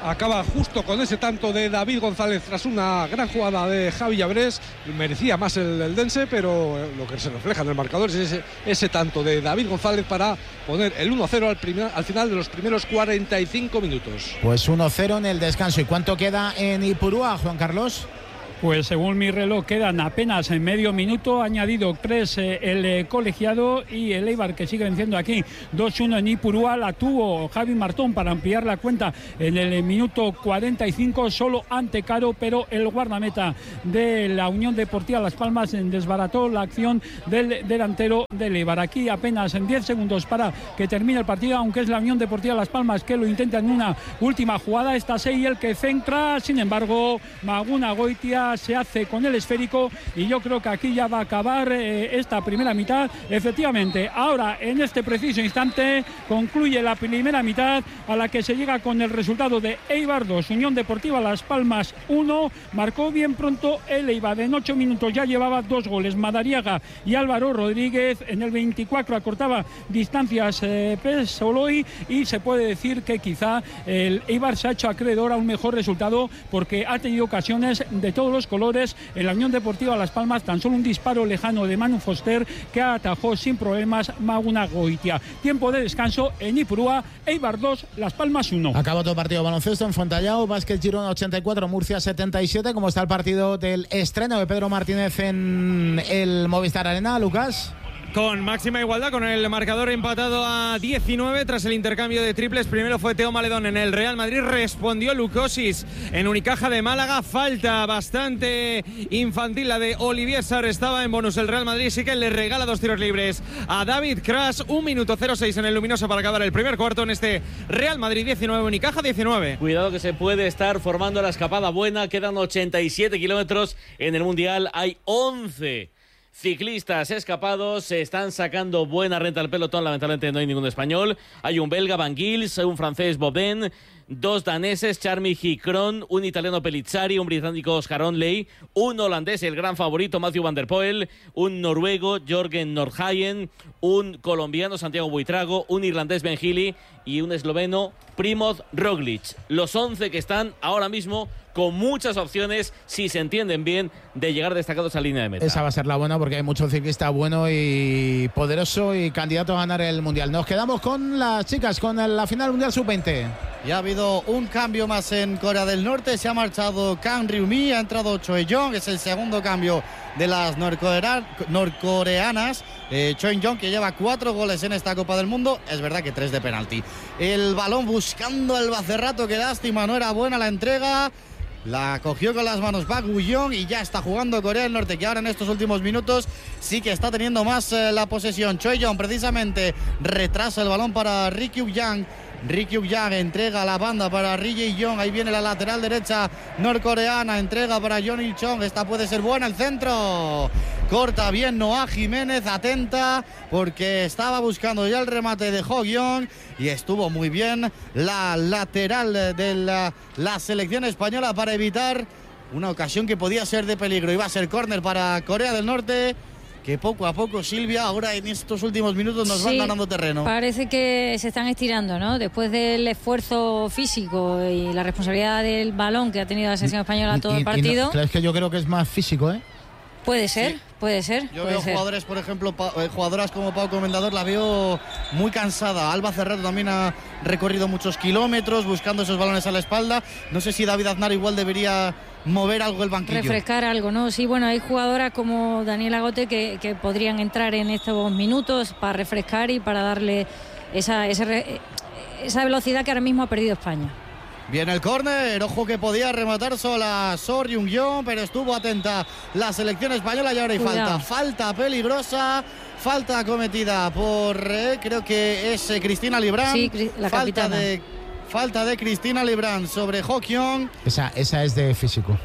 S4: acaba justo con ese tanto de David González tras una gran jugada de Javi Llabrés. Merecía más el, el Dense, pero lo que se refleja en el marcador es ese, ese tanto de David González para poner el uno cero al, primer, al final de los primeros cuarenta y cinco minutos.
S2: Pues uno cero en el descanso. ¿Y cuánto queda en Ipurúa, Juan Carlos?
S5: Pues según mi reloj quedan apenas en medio minuto, ha añadido tres eh, el eh, colegiado y el Eibar, que sigue venciendo aquí dos uno en Ipurúa. La tuvo Javi Martón para ampliar la cuenta en el minuto cuarenta y cinco, solo ante Caro, pero el guardameta de la Unión Deportiva Las Palmas desbarató la acción del delantero del Eibar. Aquí apenas en diez segundos para que termine el partido, aunque es la Unión Deportiva Las Palmas que lo intenta en una última jugada. Está Seyel que centra, sin embargo Maguna Goitia se hace con el esférico y yo creo que aquí ya va a acabar eh, esta primera mitad. Efectivamente, ahora en este preciso instante concluye la primera mitad, a la que se llega con el resultado de Eibar dos, Unión Deportiva Las Palmas uno. Marcó bien pronto el Eibar, en ocho minutos ya llevaba dos goles, Madariaga y Álvaro Rodríguez. En el veinticuatro acortaba distancias eh, Pesoloy, y se puede decir que quizá el Eibar se ha hecho acreedor a un mejor resultado, porque ha tenido ocasiones de todos los colores. En la Unión Deportiva Las Palmas tan solo un disparo lejano de Manu Foster que atajó sin problemas Maguna Goitia. Tiempo de descanso en Ipurúa, Eibar dos, Las Palmas uno.
S2: Acabó todo partido baloncesto en Fontallao, Básquet Girona ochenta y cuatro, Murcia setenta y siete. ¿Cómo está el partido del estreno de Pedro Martínez en el Movistar Arena, Lucas?
S6: Con máxima igualdad, con el marcador empatado a diecinueve tras el intercambio de triples. Primero fue Teo Maledón en el Real Madrid, respondió Lucosis en Unicaja de Málaga. Falta bastante infantil la de Olivier Sarr, estaba en bonus el Real Madrid, sí que le regala dos tiros libres a David Crash. Un minuto cero seis en el luminoso para acabar el primer cuarto en este Real Madrid diecinueve, Unicaja diecinueve.
S3: Cuidado que se puede estar formando la escapada buena, quedan ochenta y siete kilómetros en el Mundial, hay once ciclistas escapados, se están sacando buena renta al pelotón. Lamentablemente no hay ningún español. Hay un belga, Van Gils, un francés, Boben, dos daneses, Charmy Gicron, un italiano, Pellizzari, un británico, Oscar Onley, un holandés, el gran favorito, Matthew Van der Poel, un noruego, Jorgen Nordhagen, un colombiano, Santiago Buitrago, un irlandés, Ben Healy, y un esloveno, Primoz Roglic. Los once que están ahora mismo con muchas opciones, si se entienden bien, de llegar destacados a línea de meta.
S2: Esa va a ser la buena, porque hay mucho ciclista bueno y poderoso y candidato a ganar el Mundial. Nos quedamos con las chicas, con la final Mundial sub veinte.
S1: Ya ha habido un cambio más en Corea del Norte. Se ha marchado Kang Ryumi, ha entrado Choi Jong. Es el segundo cambio de las norcorea- norcoreanas. Eh, Choi Jong, que lleva cuatro goles en esta Copa del Mundo. Es verdad que tres de penalti. El balón buscando el Bacerrato. Qué lástima, no era buena la entrega. La cogió con las manos Park Woo-young y ya está jugando Corea del Norte, que ahora en estos últimos minutos sí que está teniendo más eh, la posesión. Choi Jong precisamente retrasa el balón para Ri Kyuk-yang. Ri Kyuk-yang entrega la banda para Ri Jae-yong. Ahí viene la lateral derecha norcoreana. Entrega para Yeon Il-chong. Esta puede ser buena. El centro. Corta bien Noah Jiménez. Atenta porque estaba buscando ya el remate de Ho-kyung. Y estuvo muy bien la lateral de la, la selección española para evitar una ocasión que podía ser de peligro. Iba a ser córner para Corea del Norte, que poco a poco, Silvia, ahora en estos últimos minutos nos sí, van ganando terreno.
S7: Parece que se están estirando, ¿no? Después del esfuerzo físico y la responsabilidad del balón que ha tenido la selección española todo
S2: y,
S7: el partido.
S2: No, es que yo creo que es más físico, ¿eh?
S7: Puede ser, sí. puede ser.
S1: Yo
S7: puede
S1: veo
S7: ser.
S1: jugadores, por ejemplo, pa, eh, jugadoras como Pau Comendador, la veo muy cansada. Alba Cerrato también ha recorrido muchos kilómetros buscando esos balones a la espalda. No sé si David Aznar igual debería mover algo el banquillo.
S7: Refrescar algo, ¿no? Sí, bueno, hay jugadoras como Daniela Gote que, que podrían entrar en estos minutos para refrescar y para darle esa, ese, esa velocidad que ahora mismo ha perdido España.
S1: Viene el córner, ojo que podía rematar sola Sor Jung-yeon, pero estuvo atenta la selección española y ahora hay falta. Falta peligrosa, falta cometida por, eh, creo que es eh, Cristina Librán.
S7: Sí, la
S1: falta
S7: capitana.
S1: de Falta de Cristina Librán sobre Ho-kyung.
S2: Esa, esa es de físico.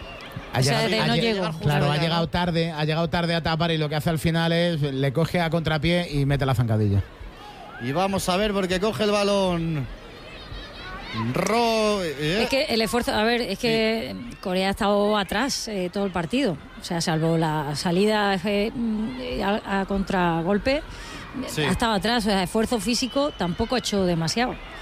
S7: Ha llegado, o sea, de no llegó.
S2: Claro, ha llegado tarde, ha llegado tarde a tapar y lo que hace al final es le coge a contrapié y mete la zancadilla.
S1: Y vamos a ver porque coge el balón. Ro, eh.
S7: Es que el esfuerzo, a ver, es que sí. Corea ha estado atrás eh, todo el partido, o sea, salvo la salida eh, a, a contragolpe, sí. ha estado atrás, o sea, esfuerzo físico tampoco ha hecho demasiado.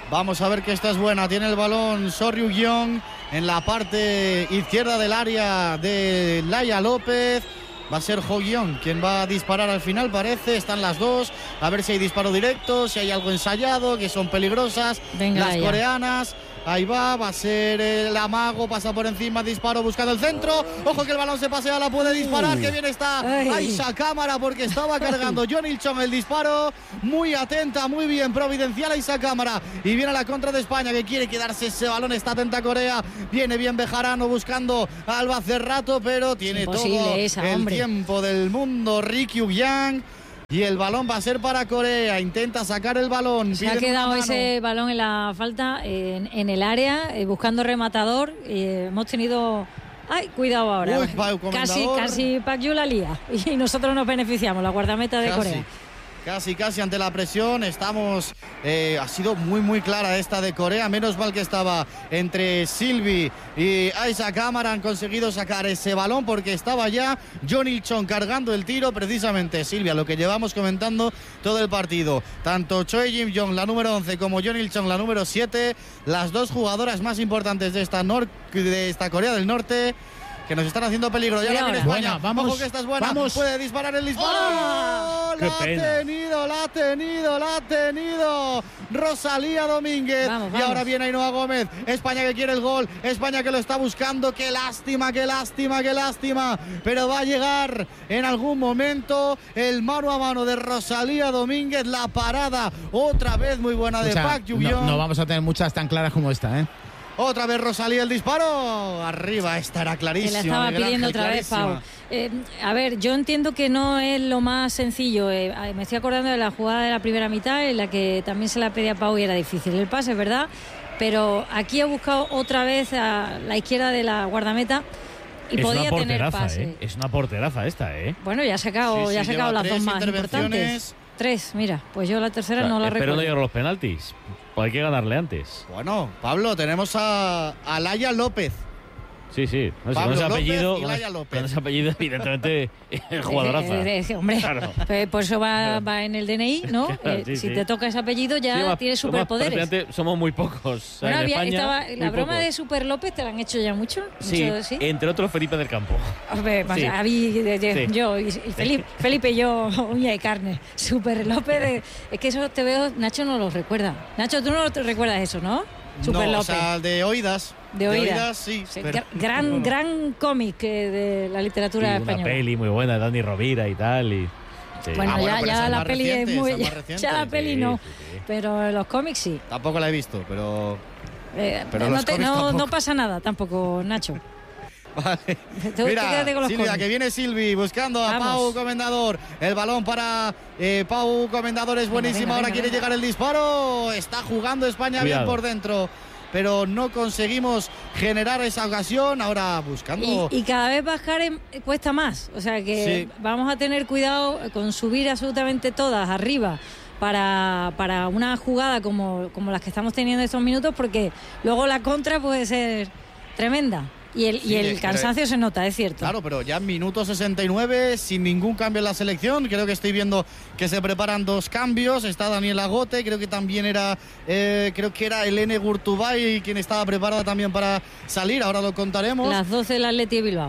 S1: Vamos a ver que esta es buena. Tiene el balón So Ryuk-yeon en la parte izquierda del área de Laia López. Va a ser Ho-yeon quien va a disparar al final, parece. Están las dos. A ver si hay disparo directo, si hay algo ensayado, que son peligrosas. Venga, las ya. coreanas. Ahí va, va a ser el amago, pasa por encima, disparo buscando el centro. Ojo que el balón se pasea, la puede disparar. Uh. Que bien está Aisha Cámara porque estaba cargando John Il-chung el disparo. Muy atenta, muy bien, providencial Aisha Cámara. Y viene a la contra de España que quiere quedarse ese balón. Está atenta Corea. Viene bien Bejarano buscando a Alba Cerrato, pero tiene Imposible todo esa, el hombre. tiempo del mundo. Ri Kyung-yang. Y el balón va a ser para Corea. Intenta sacar el balón.
S7: Se ha quedado ese balón en la falta, en, en el área, eh, buscando rematador. Eh, hemos tenido... ¡Ay, cuidado ahora!
S1: Uy,
S7: casi, casi Pak Yu la lía. Y nosotros nos beneficiamos, la guardameta de
S1: casi.
S7: Corea.
S1: Casi, casi ante la presión. Estamos. Eh, ha sido muy, muy clara esta de Corea. Menos mal que estaba entre Silvi y Aisha Cámara. Han conseguido sacar ese balón porque estaba ya John Il-chung cargando el tiro. Precisamente, Silvia, lo que llevamos comentando todo el partido. Tanto Choi Jim-jong, la número once, como John Il-chung, la número siete. Las dos jugadoras más importantes de esta, nor- de esta Corea del Norte, que nos están haciendo peligro. Ya la viene España.
S2: Buena, vamos,
S1: Ojo que esta es buena.
S2: Vamos.
S1: Puede disparar el disparo.
S3: ¡Oh!
S1: La ha tenido, la ha tenido, la ha tenido Rosalía Domínguez.
S7: Vamos,
S1: y
S7: vamos.
S1: ahora viene Ainhoa Gómez. España que quiere el gol. España que lo está buscando. Qué lástima, qué lástima, qué lástima. Pero va a llegar en algún momento el mano a mano de Rosalía Domínguez. La parada otra vez muy buena de
S2: o sea,
S1: Pak Yu-yeon.
S2: No, no vamos a tener muchas tan claras como esta, ¿eh?
S1: Otra vez Rosalía el disparo. Arriba, esta era clarísima.
S7: Se la estaba pidiendo otra vez, Pau. Eh, a ver, yo entiendo que no es lo más sencillo. Eh, me estoy acordando de la jugada de la primera mitad en la que también se la pedía a Pau y era difícil el pase, es verdad. Pero aquí ha buscado otra vez a la izquierda de la guardameta y
S3: es
S7: podía
S3: una
S7: tener
S3: porteraza,
S7: pase.
S3: ¿eh? Es una porteraza esta, ¿eh?
S7: Bueno, ya ha sacado,
S1: Sí,
S7: ya ha
S1: sí,
S7: sacado
S1: lleva
S7: las dos
S1: tres
S7: más importantes. Tres, mira, pues yo la tercera
S3: O sea,
S7: no la
S3: espero
S7: recuerdo.
S3: no llegar a los penaltis. Pues hay que ganarle antes.
S1: Bueno, Pablo, tenemos a, a Laia López.
S3: Sí, sí. No sé,
S1: Pablo
S3: con ese
S1: López
S3: apellido,
S1: y
S3: con,
S1: Laia López.
S3: con ese apellido, evidentemente, jugadoraza.
S7: Eh, eh, eh, hombre,
S3: Claro.
S7: eh, por eso va, va en el D N I, ¿no?
S3: Claro,
S7: Eh,
S3: sí,
S7: si
S3: sí.
S7: te toca ese apellido ya
S3: Sí, más-
S7: tienes
S3: somos-
S7: superpoderes.
S3: prácticamente somos muy pocos. O sea,
S7: Bueno,
S3: en
S7: había-
S3: España,
S7: estaba,
S3: muy
S7: la broma
S3: pocos.
S7: de Super López te la han hecho ya mucho.
S3: Sí,
S7: mucho, ¿sí?
S3: entre otros Felipe del Campo.
S7: Hombre, más-
S3: sí.
S7: habí- de- de-
S3: Sí.
S7: yo y, y Felipe, Felipe y yo, uña de carne. Super López, de- es que eso te veo, Nacho no lo recuerda. Nacho, tú no te recuerdas eso, ¿no? Super
S1: No,
S7: López.
S1: o sea, de oídas.
S7: De oídas.
S1: sí.
S7: Sí,
S1: pero-
S7: gra- gran, gran cómic eh, de la literatura
S3: Sí, una
S7: española.
S3: peli muy buena de Dani Rovira y tal. Y, sí.
S7: Bueno,
S1: Ah, bueno,
S7: ya,
S1: pero
S7: ya
S1: esa es
S7: la
S1: más
S7: peli
S1: reciente,
S7: es muy.
S1: esa es más
S7: Ya,
S1: reciente.
S7: ya la peli
S3: Sí,
S7: no.
S3: sí, sí.
S7: Pero los cómics sí.
S1: Tampoco la he visto, pero.
S7: Eh,
S1: Pero
S7: no,
S1: los
S7: te-
S1: cómics
S7: no,
S1: tampoco.
S7: no pasa nada tampoco, Nacho.
S1: Vale.
S7: Tú
S1: Mira,
S7: quédate con los
S1: Silvia,
S7: cómics.
S1: que viene Silvi buscando a
S7: Vamos.
S1: Pau Comendador. El balón para eh, Pau Comendador es buenísima.
S7: venga,
S1: Ahora
S7: venga,
S1: quiere
S7: venga.
S1: llegar el disparo. Está jugando España
S3: Cuidado.
S1: bien por dentro, pero no conseguimos generar esa ocasión. Ahora buscando.
S7: Y, y cada vez bajar en- cuesta más. O sea que
S1: Sí.
S7: vamos a tener cuidado con subir absolutamente todas arriba para, para una jugada como, como las que estamos teniendo estos minutos, porque luego la contra puede ser tremenda. Y el,
S1: Sí,
S7: y el
S1: pero-
S7: cansancio se nota, es cierto.
S1: Claro, pero ya en minuto sesenta y nueve, sin ningún cambio en la selección. Creo que estoy viendo que se preparan dos cambios. Está Daniel Agote, creo que también era, eh, creo que era Elene Gurtubay quien estaba preparada también para salir. Ahora lo contaremos.
S7: Las doce del Atleti de Bilbao.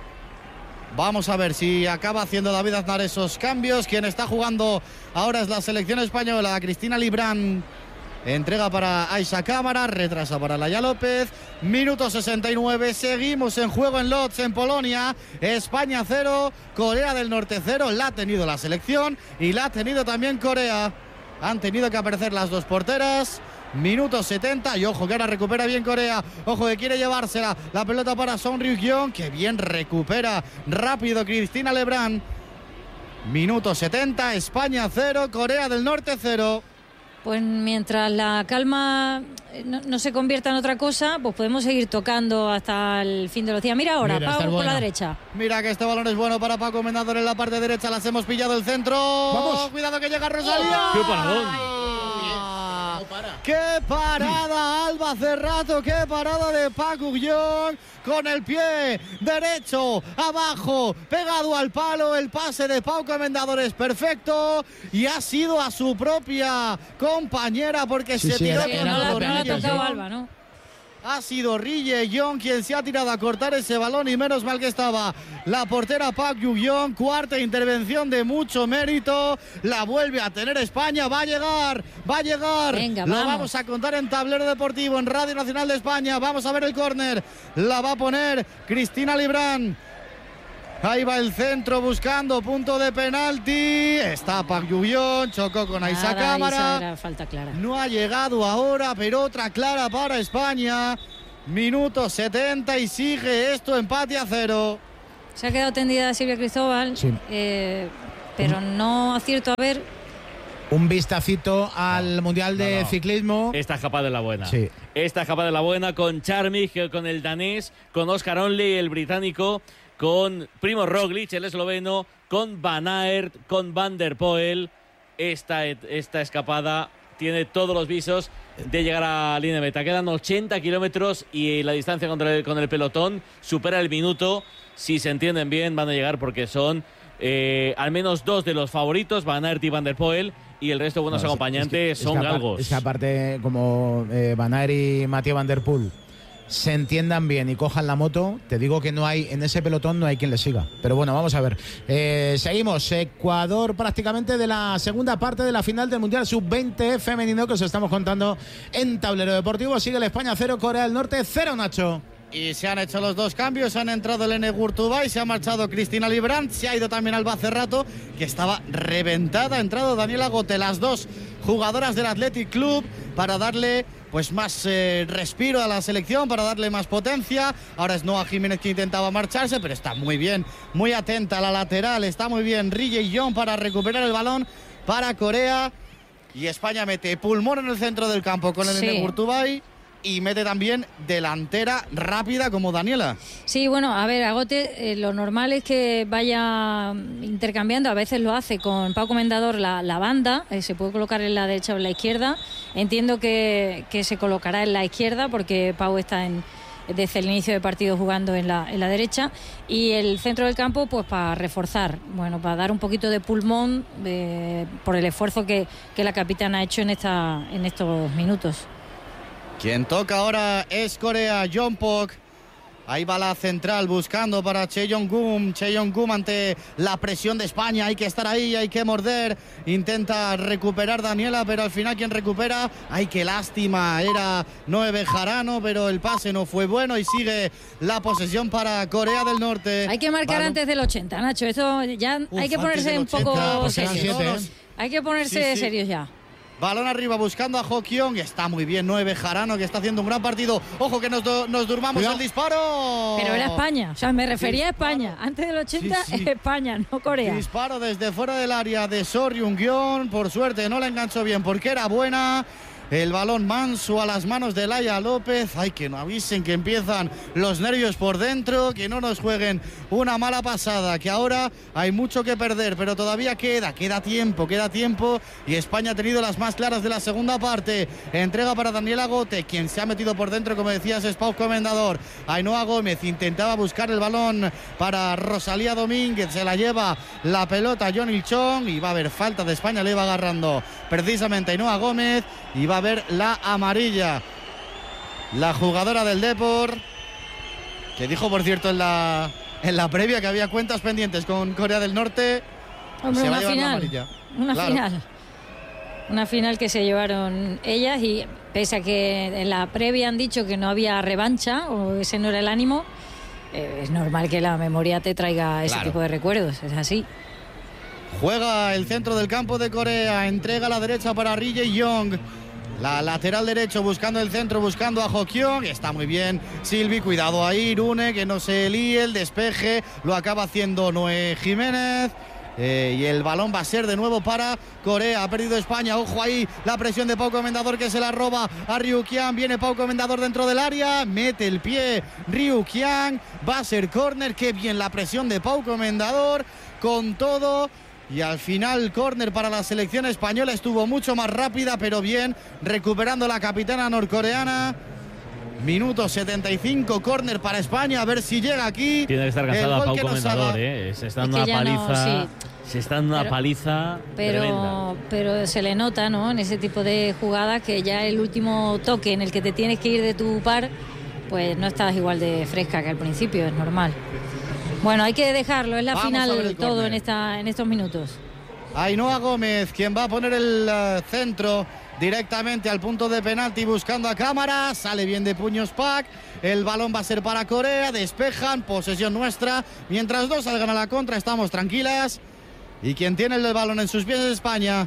S1: Vamos a ver si acaba haciendo David Aznar esos cambios. Quien está jugando ahora es la selección española. Cristina Librán entrega para Aisha Cámara, retrasa para Laia López. Minuto sesenta y nueve, seguimos en juego en Lodz, en Polonia. España cero, Corea del Norte cero. La ha tenido la selección y la ha tenido también Corea. Han tenido que aparecer las dos porteras. Minuto setenta y ojo que ahora recupera bien Corea. Ojo que quiere llevársela. La pelota para Son Ryuk-yeon, que bien recupera rápido Cristina Lebrán. Minuto setenta, España cero, Corea del Norte cero.
S7: Pues mientras la calma eh, no, no se convierta en otra cosa, pues podemos seguir tocando hasta el fin de los días. Mira ahora,
S2: Mira, esta
S7: Pau
S2: es
S7: por la
S2: buena.
S7: derecha.
S1: Mira que este balón es bueno para Paco Comendador en la parte derecha. Las hemos pillado el centro.
S2: Vamos.
S1: Cuidado que llega Rosalía.
S3: ¡Qué paradón!
S1: Ah, ¡Qué parada, Alba Cerrato! ¡Qué parada de Park Uk-yeong! Con el pie derecho abajo, pegado al palo. El pase de Pau Comendador es perfecto y ha sido a su propia compañera porque
S2: Sí,
S1: se
S2: sí,
S1: tiró
S2: era-
S1: con
S2: era
S7: no, la, no la ha
S2: penalti,
S7: tocado
S2: sí.
S7: Alba, ¿no?
S1: Ha sido Rille Young quien se ha tirado a cortar ese balón y menos mal que estaba la portera Park Uk-yeong. Cuarta intervención de mucho mérito. La vuelve a tener España. Va a llegar, va a llegar.
S7: Venga,
S1: Lo
S7: vamos.
S1: vamos a contar en Tablero Deportivo, en Radio Nacional de España. Vamos a ver el córner. La va a poner Cristina Librán. Ahí va el centro buscando punto de penalti. Está Park Uk-yeong, chocó con Aisha
S7: Nada,
S1: Cámara.
S7: esa era falta clara.
S1: No ha llegado ahora, pero otra clara para España. Minuto setenta y sigue esto empate a cero.
S7: Se ha quedado tendida Silvia Cristóbal,
S2: Sí.
S7: eh, pero no acierto a ver.
S2: Un vistacito al Mundial de
S3: no, no.
S2: Ciclismo.
S3: Esta es capaz de la buena.
S2: Sí.
S3: Esta es capaz de la buena con Charmig, con el danés, con Oscar Onley, el británico, con Primo Roglic, el esloveno, con Van Aert, con Van der Poel. Esta, esta escapada tiene todos los visos de llegar a línea de meta. Quedan ochenta kilómetros y la distancia contra el, con el pelotón supera el minuto. Si se entienden bien, van a llegar porque son eh, al menos dos de los favoritos, Van Aert y Van der Poel, y el resto de buenos
S2: No, es-
S3: acompañantes
S2: es que-
S3: son
S2: es que apar-
S3: galgos.
S2: Es que aparte, como eh, Van Aert y Mathieu Van der Poel se entiendan bien y cojan la moto, te digo que no hay, en ese pelotón no hay quien le siga. Pero bueno, vamos a ver. Eh, seguimos. Ecuador prácticamente de la segunda parte de la final del Mundial sub veinte femenino que os estamos contando en Tablero Deportivo. Sigue el España cero, Corea del Norte cero, Nacho.
S1: Y se han hecho los dos cambios, han entrado Elena Gurtubay, se ha marchado Cristina Librán, se ha ido también Alba Cerrato, que estaba reventada, ha entrado Daniela Gote, las dos jugadoras del Athletic Club, para darle pues más eh, respiro a la selección, para darle más potencia. Ahora es Noa Jiménez que intentaba marcharse, pero está muy bien, muy atenta a la lateral, está muy bien Rille Young para recuperar el balón para Corea. Y España mete pulmón en el centro del campo con Elena
S7: Sí.
S1: Gurtubay. Y mete también delantera rápida como Daniela.
S7: Sí, bueno, a ver, Agote, eh, lo normal es que vaya intercambiando, a veces lo hace con Pau Comendador la, la banda, eh, se puede colocar en la derecha o en la izquierda. Entiendo que, que se colocará en la izquierda porque Pau está en, desde el inicio del partido jugando en la, en la derecha, y el centro del campo pues para reforzar, bueno, para dar un poquito de pulmón eh, por el esfuerzo que, que la capitana ha hecho en, esta, en estos minutos.
S1: Quien toca ahora es Corea, Jeonpok. Ahí va la central buscando para Cheon-gum. Cheon-gum ante la presión de España. Hay que estar ahí, hay que morder. Intenta recuperar Daniela, pero al final quien recupera, ay, qué lástima. Era Noé Bejarano, pero el pase no fue bueno y sigue la posesión para Corea del Norte.
S7: Hay que marcar
S1: Balón-
S7: antes del ochenta, Nacho. Esto ya
S1: Uf,
S7: hay que
S1: antes
S7: ponerse
S1: del
S7: un poco
S1: ochenta,
S2: pues eran
S7: serios.
S2: siete,
S1: No,
S2: ¿eh?
S7: Hay que ponerse
S1: Sí, sí.
S7: serios ya.
S1: Balón arriba buscando a Hokyong. Está muy bien Noé Bejarano, que está haciendo un gran partido. Ojo que nos, do- nos durmamos
S2: Cuidado.
S1: el disparo.
S7: Pero era España, o sea, me refería a España. Antes del ochenta
S1: Sí, sí.
S7: es España, no Corea.
S1: Disparo desde fuera del área de Sor Jung-yeon. Por suerte no la enganchó bien porque era buena. El balón manso a las manos de Laia López. Ay, que no avisen que empiezan los nervios por dentro, que no nos jueguen una mala pasada, que ahora hay mucho que perder, pero todavía queda, queda tiempo, queda tiempo. Y España ha tenido las más claras de la segunda parte. Entrega para Daniela Gote, quien se ha metido por dentro, como decías, es Pau Comendador. Ainhoa Gómez intentaba buscar el balón para Rosalía Domínguez, se la lleva la pelota John Il-chong y va a haber falta de España, le va agarrando precisamente Ainhoa Gómez y va a haber la amarilla. La jugadora del Depor, que dijo por cierto en la, en la previa que había cuentas pendientes con Corea del Norte.
S7: Hombre,
S1: se va a
S7: una
S1: llevar la
S7: final.
S1: amarilla.
S7: Una
S1: Claro.
S7: final. Una final que se llevaron ellas, y pese a que en la previa han dicho que no había revancha o ese no era el ánimo, eh, es normal que la memoria te traiga ese
S1: Claro.
S7: tipo de recuerdos, es así.
S1: Juega el centro del campo de Corea, entrega a la derecha para Rille Young. La lateral derecho buscando el centro, buscando a Hokyong. Está muy bien Silvi, cuidado ahí, Rune, que no se líe, el despeje lo acaba haciendo Noé Jiménez. Eh, y el balón va a ser de nuevo para Corea. Ha perdido España, ojo ahí, la presión de Pau Comendador, que se la roba a Ryu Kian. Viene Pau Comendador dentro del área, mete el pie Ryu Kian, va a ser córner. Qué bien la presión de Pau Comendador, con todo. Y al final, córner para la selección española. Estuvo mucho más rápida, pero bien, recuperando la capitana norcoreana. Minuto setenta y cinco, córner para España. A ver si llega aquí.
S3: Tiene que estar cansada Pau Comendador, ¿eh? Se está dando
S7: Es
S3: una
S7: que ya no,
S3: paliza.
S7: sí.
S3: Se está dando una
S7: Pero-
S3: paliza tremenda.
S7: Pero, pero se le nota, ¿no? En ese tipo de jugadas que ya el último toque en el que te tienes que ir de tu par, pues no estás igual de fresca que al principio, es normal. Bueno, hay que dejarlo, es la
S1: Vamos a ver
S7: final
S1: el
S7: todo
S1: córner.
S7: en, esta, en estos minutos.
S1: Ainhoa Gómez, quien va a poner el uh, centro directamente al punto de penalti buscando a cámara. Sale bien de puños Pac. El balón va a ser para Corea. Despejan, posesión nuestra. Mientras dos salgan a la contra, estamos tranquilas. Y quien tiene el balón en sus pies es España.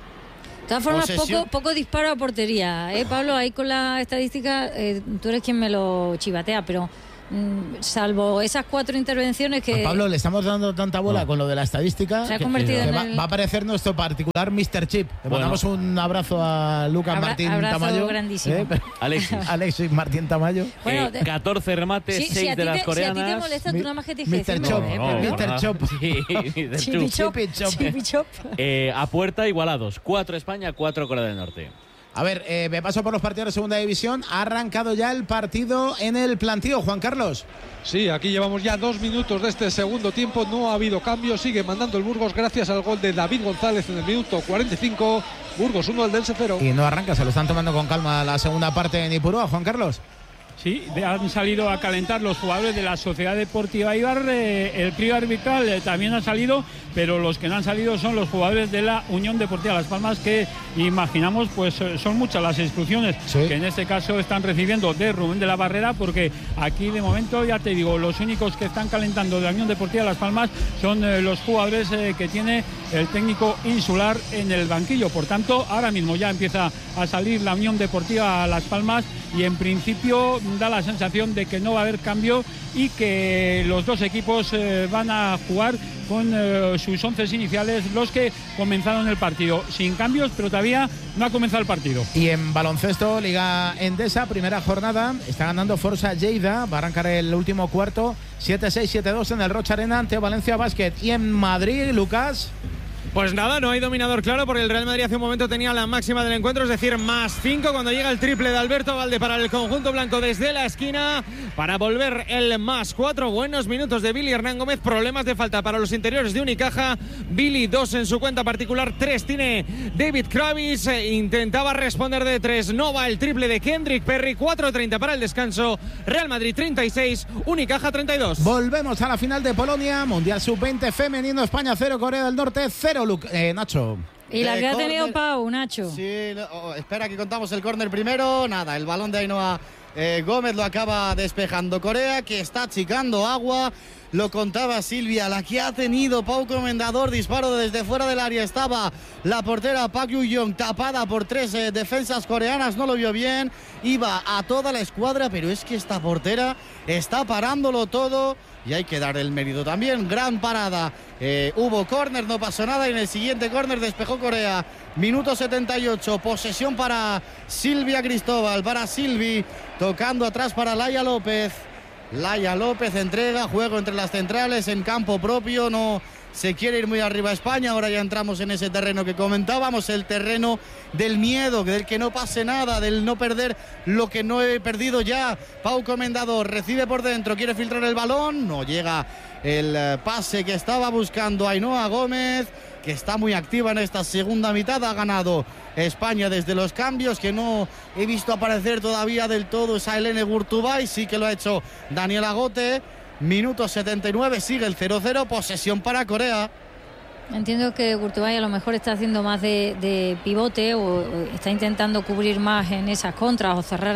S7: De todas formas,
S1: Posesión.
S7: poco, poco disparo a portería, ¿eh, Pablo? Ahí con la estadística, eh, tú eres quien me lo chivatea, pero mm, salvo esas cuatro intervenciones que...
S2: A Pablo le estamos dando tanta bola
S3: No.
S2: con lo de la estadística
S7: Se ha
S2: que-
S7: convertido
S2: que
S7: en
S2: va,
S7: el-
S2: va a aparecer nuestro particular mister Chip. Le
S3: Bueno.
S2: mandamos un abrazo a Lucas
S7: Abra-
S2: Martín
S7: abrazo
S2: Tamayo.
S7: grandísimo.
S2: ¿eh?
S3: Alexis.
S2: Alexis Martín Tamayo.
S7: Bueno,
S3: Eh,
S7: de-
S3: catorce remates,
S7: Sí,
S3: seis
S7: si, a
S3: de
S7: ti
S3: las
S7: te, si a ti
S3: coreanas.
S7: te molesta, tú
S2: Mi-
S7: nada más que tienes que
S2: mister
S7: decirlo,
S2: Chop.
S7: ¿eh?
S3: No,
S7: Pero-
S2: mister
S3: nada.
S2: Chop.
S3: Sí, mister
S7: Chipi
S3: Chop.
S7: Chop,
S2: Chipi Chop.
S7: Chipi Chop.
S3: Eh, a puerta igualados. Cuatro España, cuatro Corea del Norte.
S2: A ver, eh, me paso por los partidos de segunda división. Ha arrancado ya el partido en el plantío, Juan Carlos.
S4: Sí, aquí llevamos ya dos minutos de este segundo tiempo. No ha habido cambio. Sigue mandando el Burgos gracias al gol de David González en el minuto cuarenta y cinco. Burgos uno, el Dense cero.
S2: Y no arranca, se lo están tomando con calma la segunda parte en Ipurúa, Juan Carlos.
S5: Sí, de- han salido a calentar los jugadores de la Sociedad Deportiva Eibar. Eh, el trío arbitral eh, también ha salido, pero los que no han salido son los jugadores de la Unión Deportiva Las Palmas, que imaginamos pues eh, son muchas las instrucciones
S2: Sí.
S5: que en este caso están recibiendo de Rubén de la Barrera, porque aquí de momento, ya te digo, los únicos que están calentando de la Unión Deportiva Las Palmas son eh, los jugadores eh, que tiene el técnico insular en el banquillo. Por tanto, ahora mismo ya empieza a salir la Unión Deportiva Las Palmas y en principio da la sensación de que no va a haber cambio y que los dos equipos eh, van a jugar con eh, sus once iniciales, los que comenzaron el partido, sin cambios, pero todavía no ha comenzado el partido.
S2: Y en baloncesto, Liga Endesa, primera jornada, está ganando Forza Lleida, va a arrancar el último cuarto, siete seis, siete dos en el Rocha Arena ante Valencia Basket. Y en Madrid, Lucas...
S6: Pues nada, no hay dominador claro porque el Real Madrid hace un momento tenía la máxima del encuentro, es decir, más cinco cuando llega el triple de Alberto Valde para el conjunto blanco desde la esquina para volver el más cuatro. Buenos minutos de Billy Hernán Gómez, problemas de falta para los interiores de Unicaja. Billy dos en su cuenta particular, tres tiene David Kravis, eh, intentaba responder de tres, no va el triple de Kendrick Perry, cuatro treinta para el descanso. Real Madrid treinta y seis, Unicaja treinta y dos.
S2: Volvemos a la final de Polonia, Mundial sub veinte femenino, España cero, Corea del Norte cero, Lu- eh, Nacho.
S7: Y la
S1: De
S7: que ha tenido
S1: córner.
S7: Pau, Nacho.
S1: Sí, no, oh, espera que contamos el córner primero. Nada, el balón de Ainhoa eh, Gómez lo acaba despejando Corea, que está achicando agua. Lo contaba Silvia, la que ha tenido Pau Comendador, disparo desde fuera del área. Estaba la portera Park Yu-young tapada por tres eh, defensas coreanas, no lo vio bien. Iba a toda la escuadra, pero es que esta portera está parándolo todo. Y hay que dar el mérito también. Gran parada. Eh, hubo córner, no pasó nada. Y en el siguiente córner despejó Corea. Minuto setenta y ocho. Posesión para Silvia Cristóbal. Para Silvi. Tocando atrás para Laia López. Laia López entrega. Juego entre las centrales en campo propio. No se quiere ir muy arriba España. Ahora ya entramos en ese terreno que comentábamos. El terreno del miedo, del que no pase nada, del no perder lo que no he perdido ya. Pau Comendador recibe por dentro, quiere filtrar el balón, no llega el eh, pase que estaba buscando Ainhoa Gómez, que está muy activa en esta segunda mitad. Ha ganado España desde los cambios, que no he visto aparecer todavía del todo esa Helene Gurtubay, sí que lo ha hecho Daniela Gote. Minuto setenta y nueve, sigue el cero cero, posesión para Corea.
S7: Entiendo que Gurtubay a lo mejor está haciendo más de, de pivote o, o está intentando cubrir más en esas contras o cerrar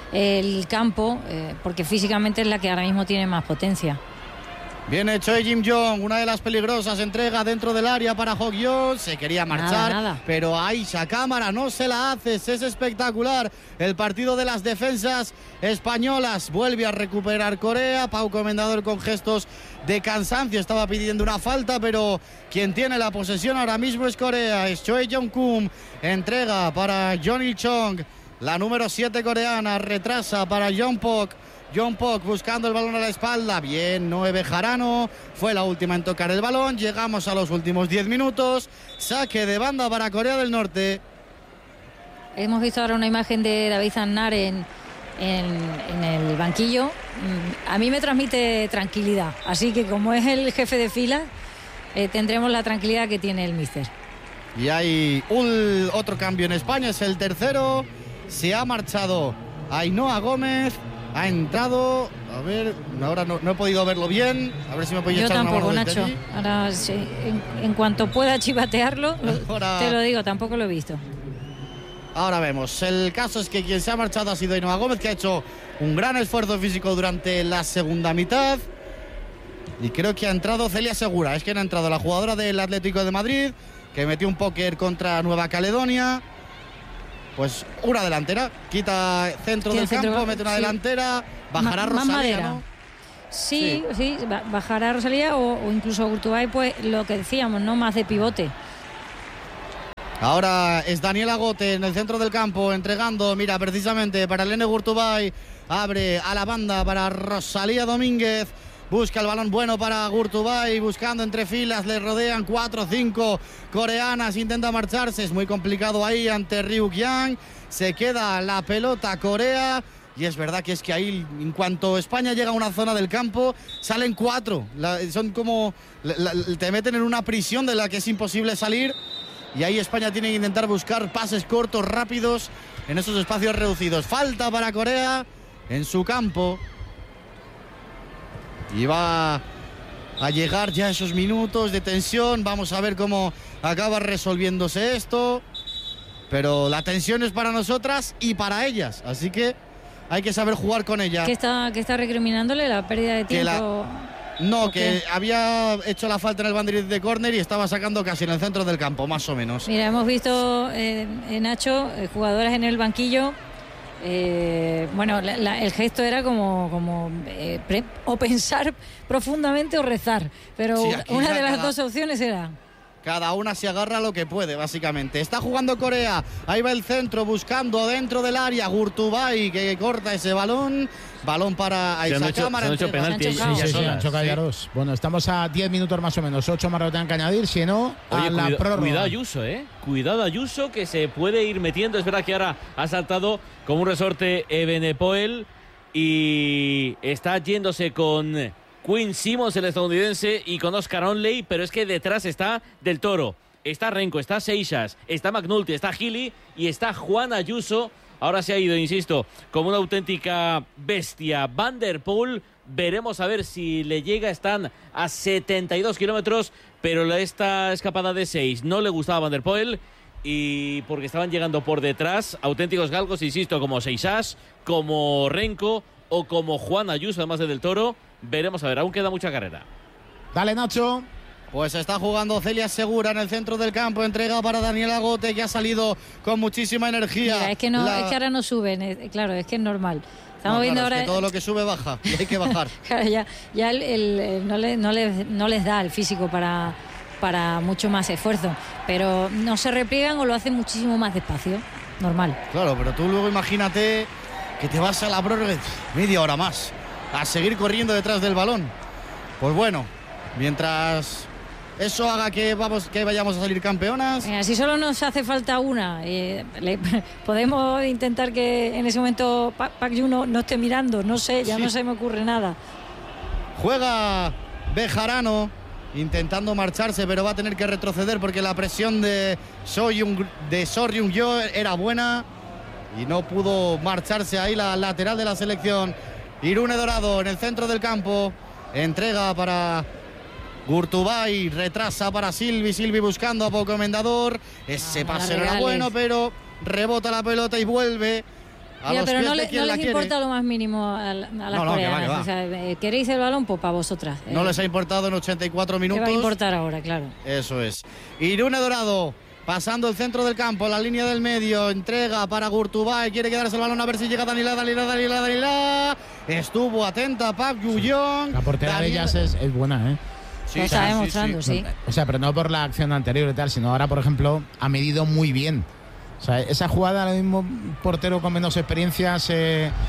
S7: el campo, eh, porque físicamente es la que ahora mismo tiene más potencia.
S1: Viene Choi Jim Jong, una de las peligrosas, entrega dentro del área para Hok-yeon, se quería marchar,
S7: Nada, nada.
S1: pero Aisha Cámara no se la hace, es espectacular el partido de las defensas españolas, vuelve a recuperar Corea. Pau Comendador con gestos de cansancio estaba pidiendo una falta, pero quien tiene la posesión ahora mismo es Corea, es Choi Jong-kum, entrega para Johnny Chong, la número siete coreana, retrasa para Jong Pok. John Pok buscando el balón a la espalda. Bien, Noé Bejarano. Fue la última en tocar el balón. Llegamos a los últimos diez minutos. Saque de banda para Corea del Norte.
S7: Hemos visto ahora una imagen de David Aznar en, en, en el banquillo. A mí me transmite tranquilidad. Así que como es el jefe de fila, eh, tendremos la tranquilidad que tiene el míster.
S1: Y hay un, otro cambio en España. Es el tercero. Se ha marchado Ainhoa Gómez. Ha entrado, a ver, ahora no, no he podido verlo bien. A ver si me podéis
S7: Yo
S1: echar
S7: tampoco,
S1: una mano desde
S7: Nacho.
S1: allí.
S7: Ahora, sí, en, en cuanto pueda chivatearlo, lo,
S1: Ahora-
S7: te lo digo, tampoco lo he visto.
S1: Ahora vemos. El caso es que quien se ha marchado ha sido Ainhoa Gómez, que ha hecho un gran esfuerzo físico durante la segunda mitad. Y creo que ha entrado Celia Segura. Es que ha entrado la jugadora del Atlético de Madrid, que metió un póker contra Nueva Caledonia. Pues una delantera, quita centro
S7: Quita
S1: del
S7: centro,
S1: campo, mete una
S7: sí.
S1: delantera, bajará
S7: Ma- más
S1: Rosalía,
S7: madera.
S1: ¿no?
S7: Sí, sí, ba- bajará Rosalía o, o incluso Gurtubay, pues lo que decíamos, ¿no? Más de pivote.
S1: Ahora es Daniela Gote en el centro del campo entregando, mira, precisamente para Elene Gurtubay, abre a la banda para Rosalía Domínguez, busca el balón bueno para Gurtubay, buscando entre filas, le rodean cuatro o cinco coreanas, intenta marcharse, es muy complicado ahí ante Ryuk Yang, se queda la pelota Corea. Y es verdad que es que ahí, en cuanto España llega a una zona del campo, salen cuatro. La- son como, la- la- te meten en una prisión de la que es imposible salir. Y ahí España tiene que intentar buscar pases cortos, rápidos, en esos espacios reducidos. Falta para Corea en su campo. Y va a llegar ya esos minutos de tensión. Vamos a ver cómo acaba resolviéndose esto. Pero la tensión es para nosotras y para ellas. Así que hay que saber jugar con ella.
S7: ¿Qué está, qué está recriminándole? ¿La pérdida de
S1: Que la-
S7: tiempo?
S1: No,
S7: ¿O
S1: que
S7: qué?
S1: había hecho la falta en el banderín de córner y estaba sacando casi en el centro del campo, más o menos.
S7: Mira, hemos visto, eh, eh, Nacho, eh, jugadoras en el banquillo. Eh, bueno, la- la- el gesto era como, como eh, pre- o pensar profundamente o rezar. Pero
S1: Sí, aquí
S7: una
S1: ya
S7: de las
S1: cada-
S7: dos opciones era.
S1: Cada una se agarra a lo que puede, básicamente. Está jugando Corea. Ahí va el centro, buscando dentro del área. Gurtubay, que corta ese balón. Balón para
S3: Se han
S1: esa
S3: hecho-
S1: cámara.
S3: se han hecho
S1: entre-
S3: penalti
S7: Se han chocado.
S2: Sí, sí, sí, han chocado ya dos. Bueno, estamos a diez minutos más o menos. ocho más lo que tengan que añadir, si no, a
S3: Oye,
S2: la
S3: cuida-
S2: prórroga.
S3: cuidado Ayuso, ¿eh? Cuidado Ayuso, que se puede ir metiendo. Es verdad que ahora ha saltado como un resorte Ebenepoel y está yéndose con Quinn Simmons, el estadounidense, y con Oscar Onley, pero es que detrás está Del Toro, está Renko, está Seixas, está McNulty, está Gili y está Juan Ayuso. Ahora se ha ido, insisto, como una auténtica bestia. Van der Poel, veremos a ver si le llega. Están a setenta y dos kilómetros, pero esta escapada de seis no le gustaba a Van der Poel, y porque estaban llegando por detrás auténticos galgos, insisto, como Seixas, como Renko o como Juan Ayuso, además de Del Toro. Veremos a ver, aún queda mucha carrera.
S2: Dale, Nacho.
S1: Pues está jugando Celia Segura en el centro del campo. Entrega para Daniela Gote, que ha salido con muchísima energía.
S7: Mira, es que no,
S1: La-
S7: es que ahora no suben, eh, claro, es que es normal. Estamos
S1: No,
S7: viendo
S1: claro, es
S7: ahora.
S1: que todo lo que sube baja. Y hay que bajar.
S7: Claro, ya, ya el- el- el- no, le- no les, no les da el físico para, para mucho más esfuerzo, pero no se repliegan o lo hacen muchísimo más despacio, normal.
S1: Claro, pero tú luego imagínate que te vas a la prórroga media hora más a seguir corriendo detrás del balón. Pues bueno, mientras eso haga que vamos que vayamos a salir campeonas.
S7: Venga, si solo nos hace falta una, eh, le- podemos intentar que en ese momento Pa- Park Ju no, no esté mirando, no sé, ya
S1: Sí.
S7: no se me ocurre nada.
S1: Juega Bejarano intentando marcharse, pero va a tener que retroceder porque la presión de Soyung de Soryung-yo era buena y no pudo marcharse ahí la lateral de la selección. Irune Dorado en el centro del campo, entrega para Gurtubay, retrasa para Silvi, Silvi buscando a Poco Mendador. Ese
S7: Ah,
S1: pase
S7: la
S1: no era
S7: regales.
S1: bueno, pero rebota la pelota y vuelve a
S7: Mira,
S1: los
S7: pero
S1: pies
S7: no,
S1: de
S7: le-
S1: quien
S7: no
S1: la
S7: les
S1: quiere.
S7: importa lo más mínimo a, la- a las
S1: No, no, que va,
S7: coreanas.
S1: que va.
S7: O sea, eh, ¿queréis el balón? Pues para vosotras.
S1: No
S7: Eh,
S1: les ha importado en ochenta y cuatro
S7: ¿Qué
S1: minutos.
S7: va a importar ahora, claro?
S1: Eso es. Irune Dorado pasando el centro del campo, la línea del medio, entrega para Gurtubay, quiere quedarse el balón a ver si llega Danila, Danila, Danila, Danila. Estuvo atenta Park Ju-yeong.
S2: La portera de
S1: Daniel-
S2: ellas es, es buena, ¿eh?
S1: Sí,
S7: Lo
S1: sí,
S7: está
S1: sí,
S7: demostrando,
S1: sí.
S7: sí.
S2: O sea, pero no por la acción anterior y tal, sino ahora, por ejemplo, ha medido muy bien. O sea, esa jugada, ahora mismo, portero con menos experiencia se,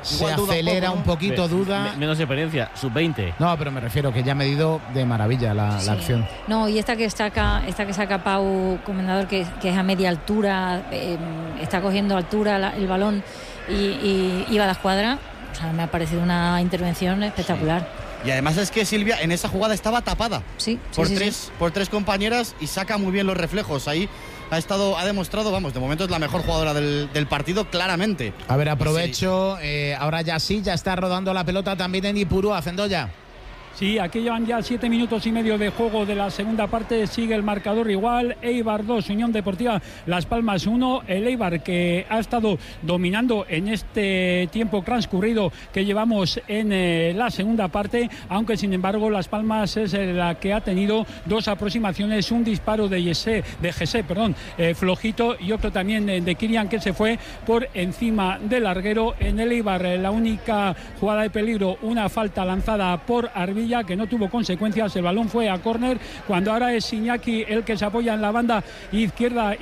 S2: se
S1: igual duda
S2: acelera
S1: un
S2: un
S1: poco,
S2: poquito,
S3: Me-
S2: duda.
S3: me- menos experiencia, sub veinte.
S2: No, pero me refiero que ya ha medido de maravilla la,
S7: Sí.
S2: la acción.
S7: No, y esta que saca, esta que saca Pau Comendador, que, que es a media altura, eh, está cogiendo altura la- el balón y, y, y va a la escuadra. O sea, me ha parecido una intervención espectacular.
S1: Y además es que Silvia en esa jugada estaba tapada
S7: Sí, sí,
S1: por,
S7: sí,
S1: tres,
S7: sí.
S1: por tres compañeras y saca muy bien los reflejos. Ahí ha estado, ha demostrado, vamos, de momento es la mejor jugadora del, del partido, claramente.
S2: A ver, aprovecho. eh, ahora ya sí, ya está rodando la pelota también en Ipurúa, Zendoya.
S5: Sí, aquí llevan ya siete minutos y medio de juego de la segunda parte. Sigue el marcador igual. Eibar dos, Unión Deportiva Las Palmas uno. El Eibar que ha estado dominando en este tiempo transcurrido que llevamos en eh, la segunda parte. Aunque sin embargo Las Palmas es eh, la que ha tenido dos aproximaciones. Un disparo de Yese, de Gese, perdón, eh, flojito, y otro también eh, de Kirian que se fue por encima del larguero. En el Eibar eh, la única jugada de peligro, una falta lanzada por Arvilla que no tuvo consecuencias. El balón fue a córner cuando ahora es Iñaki el que se apoya en la banda izquierda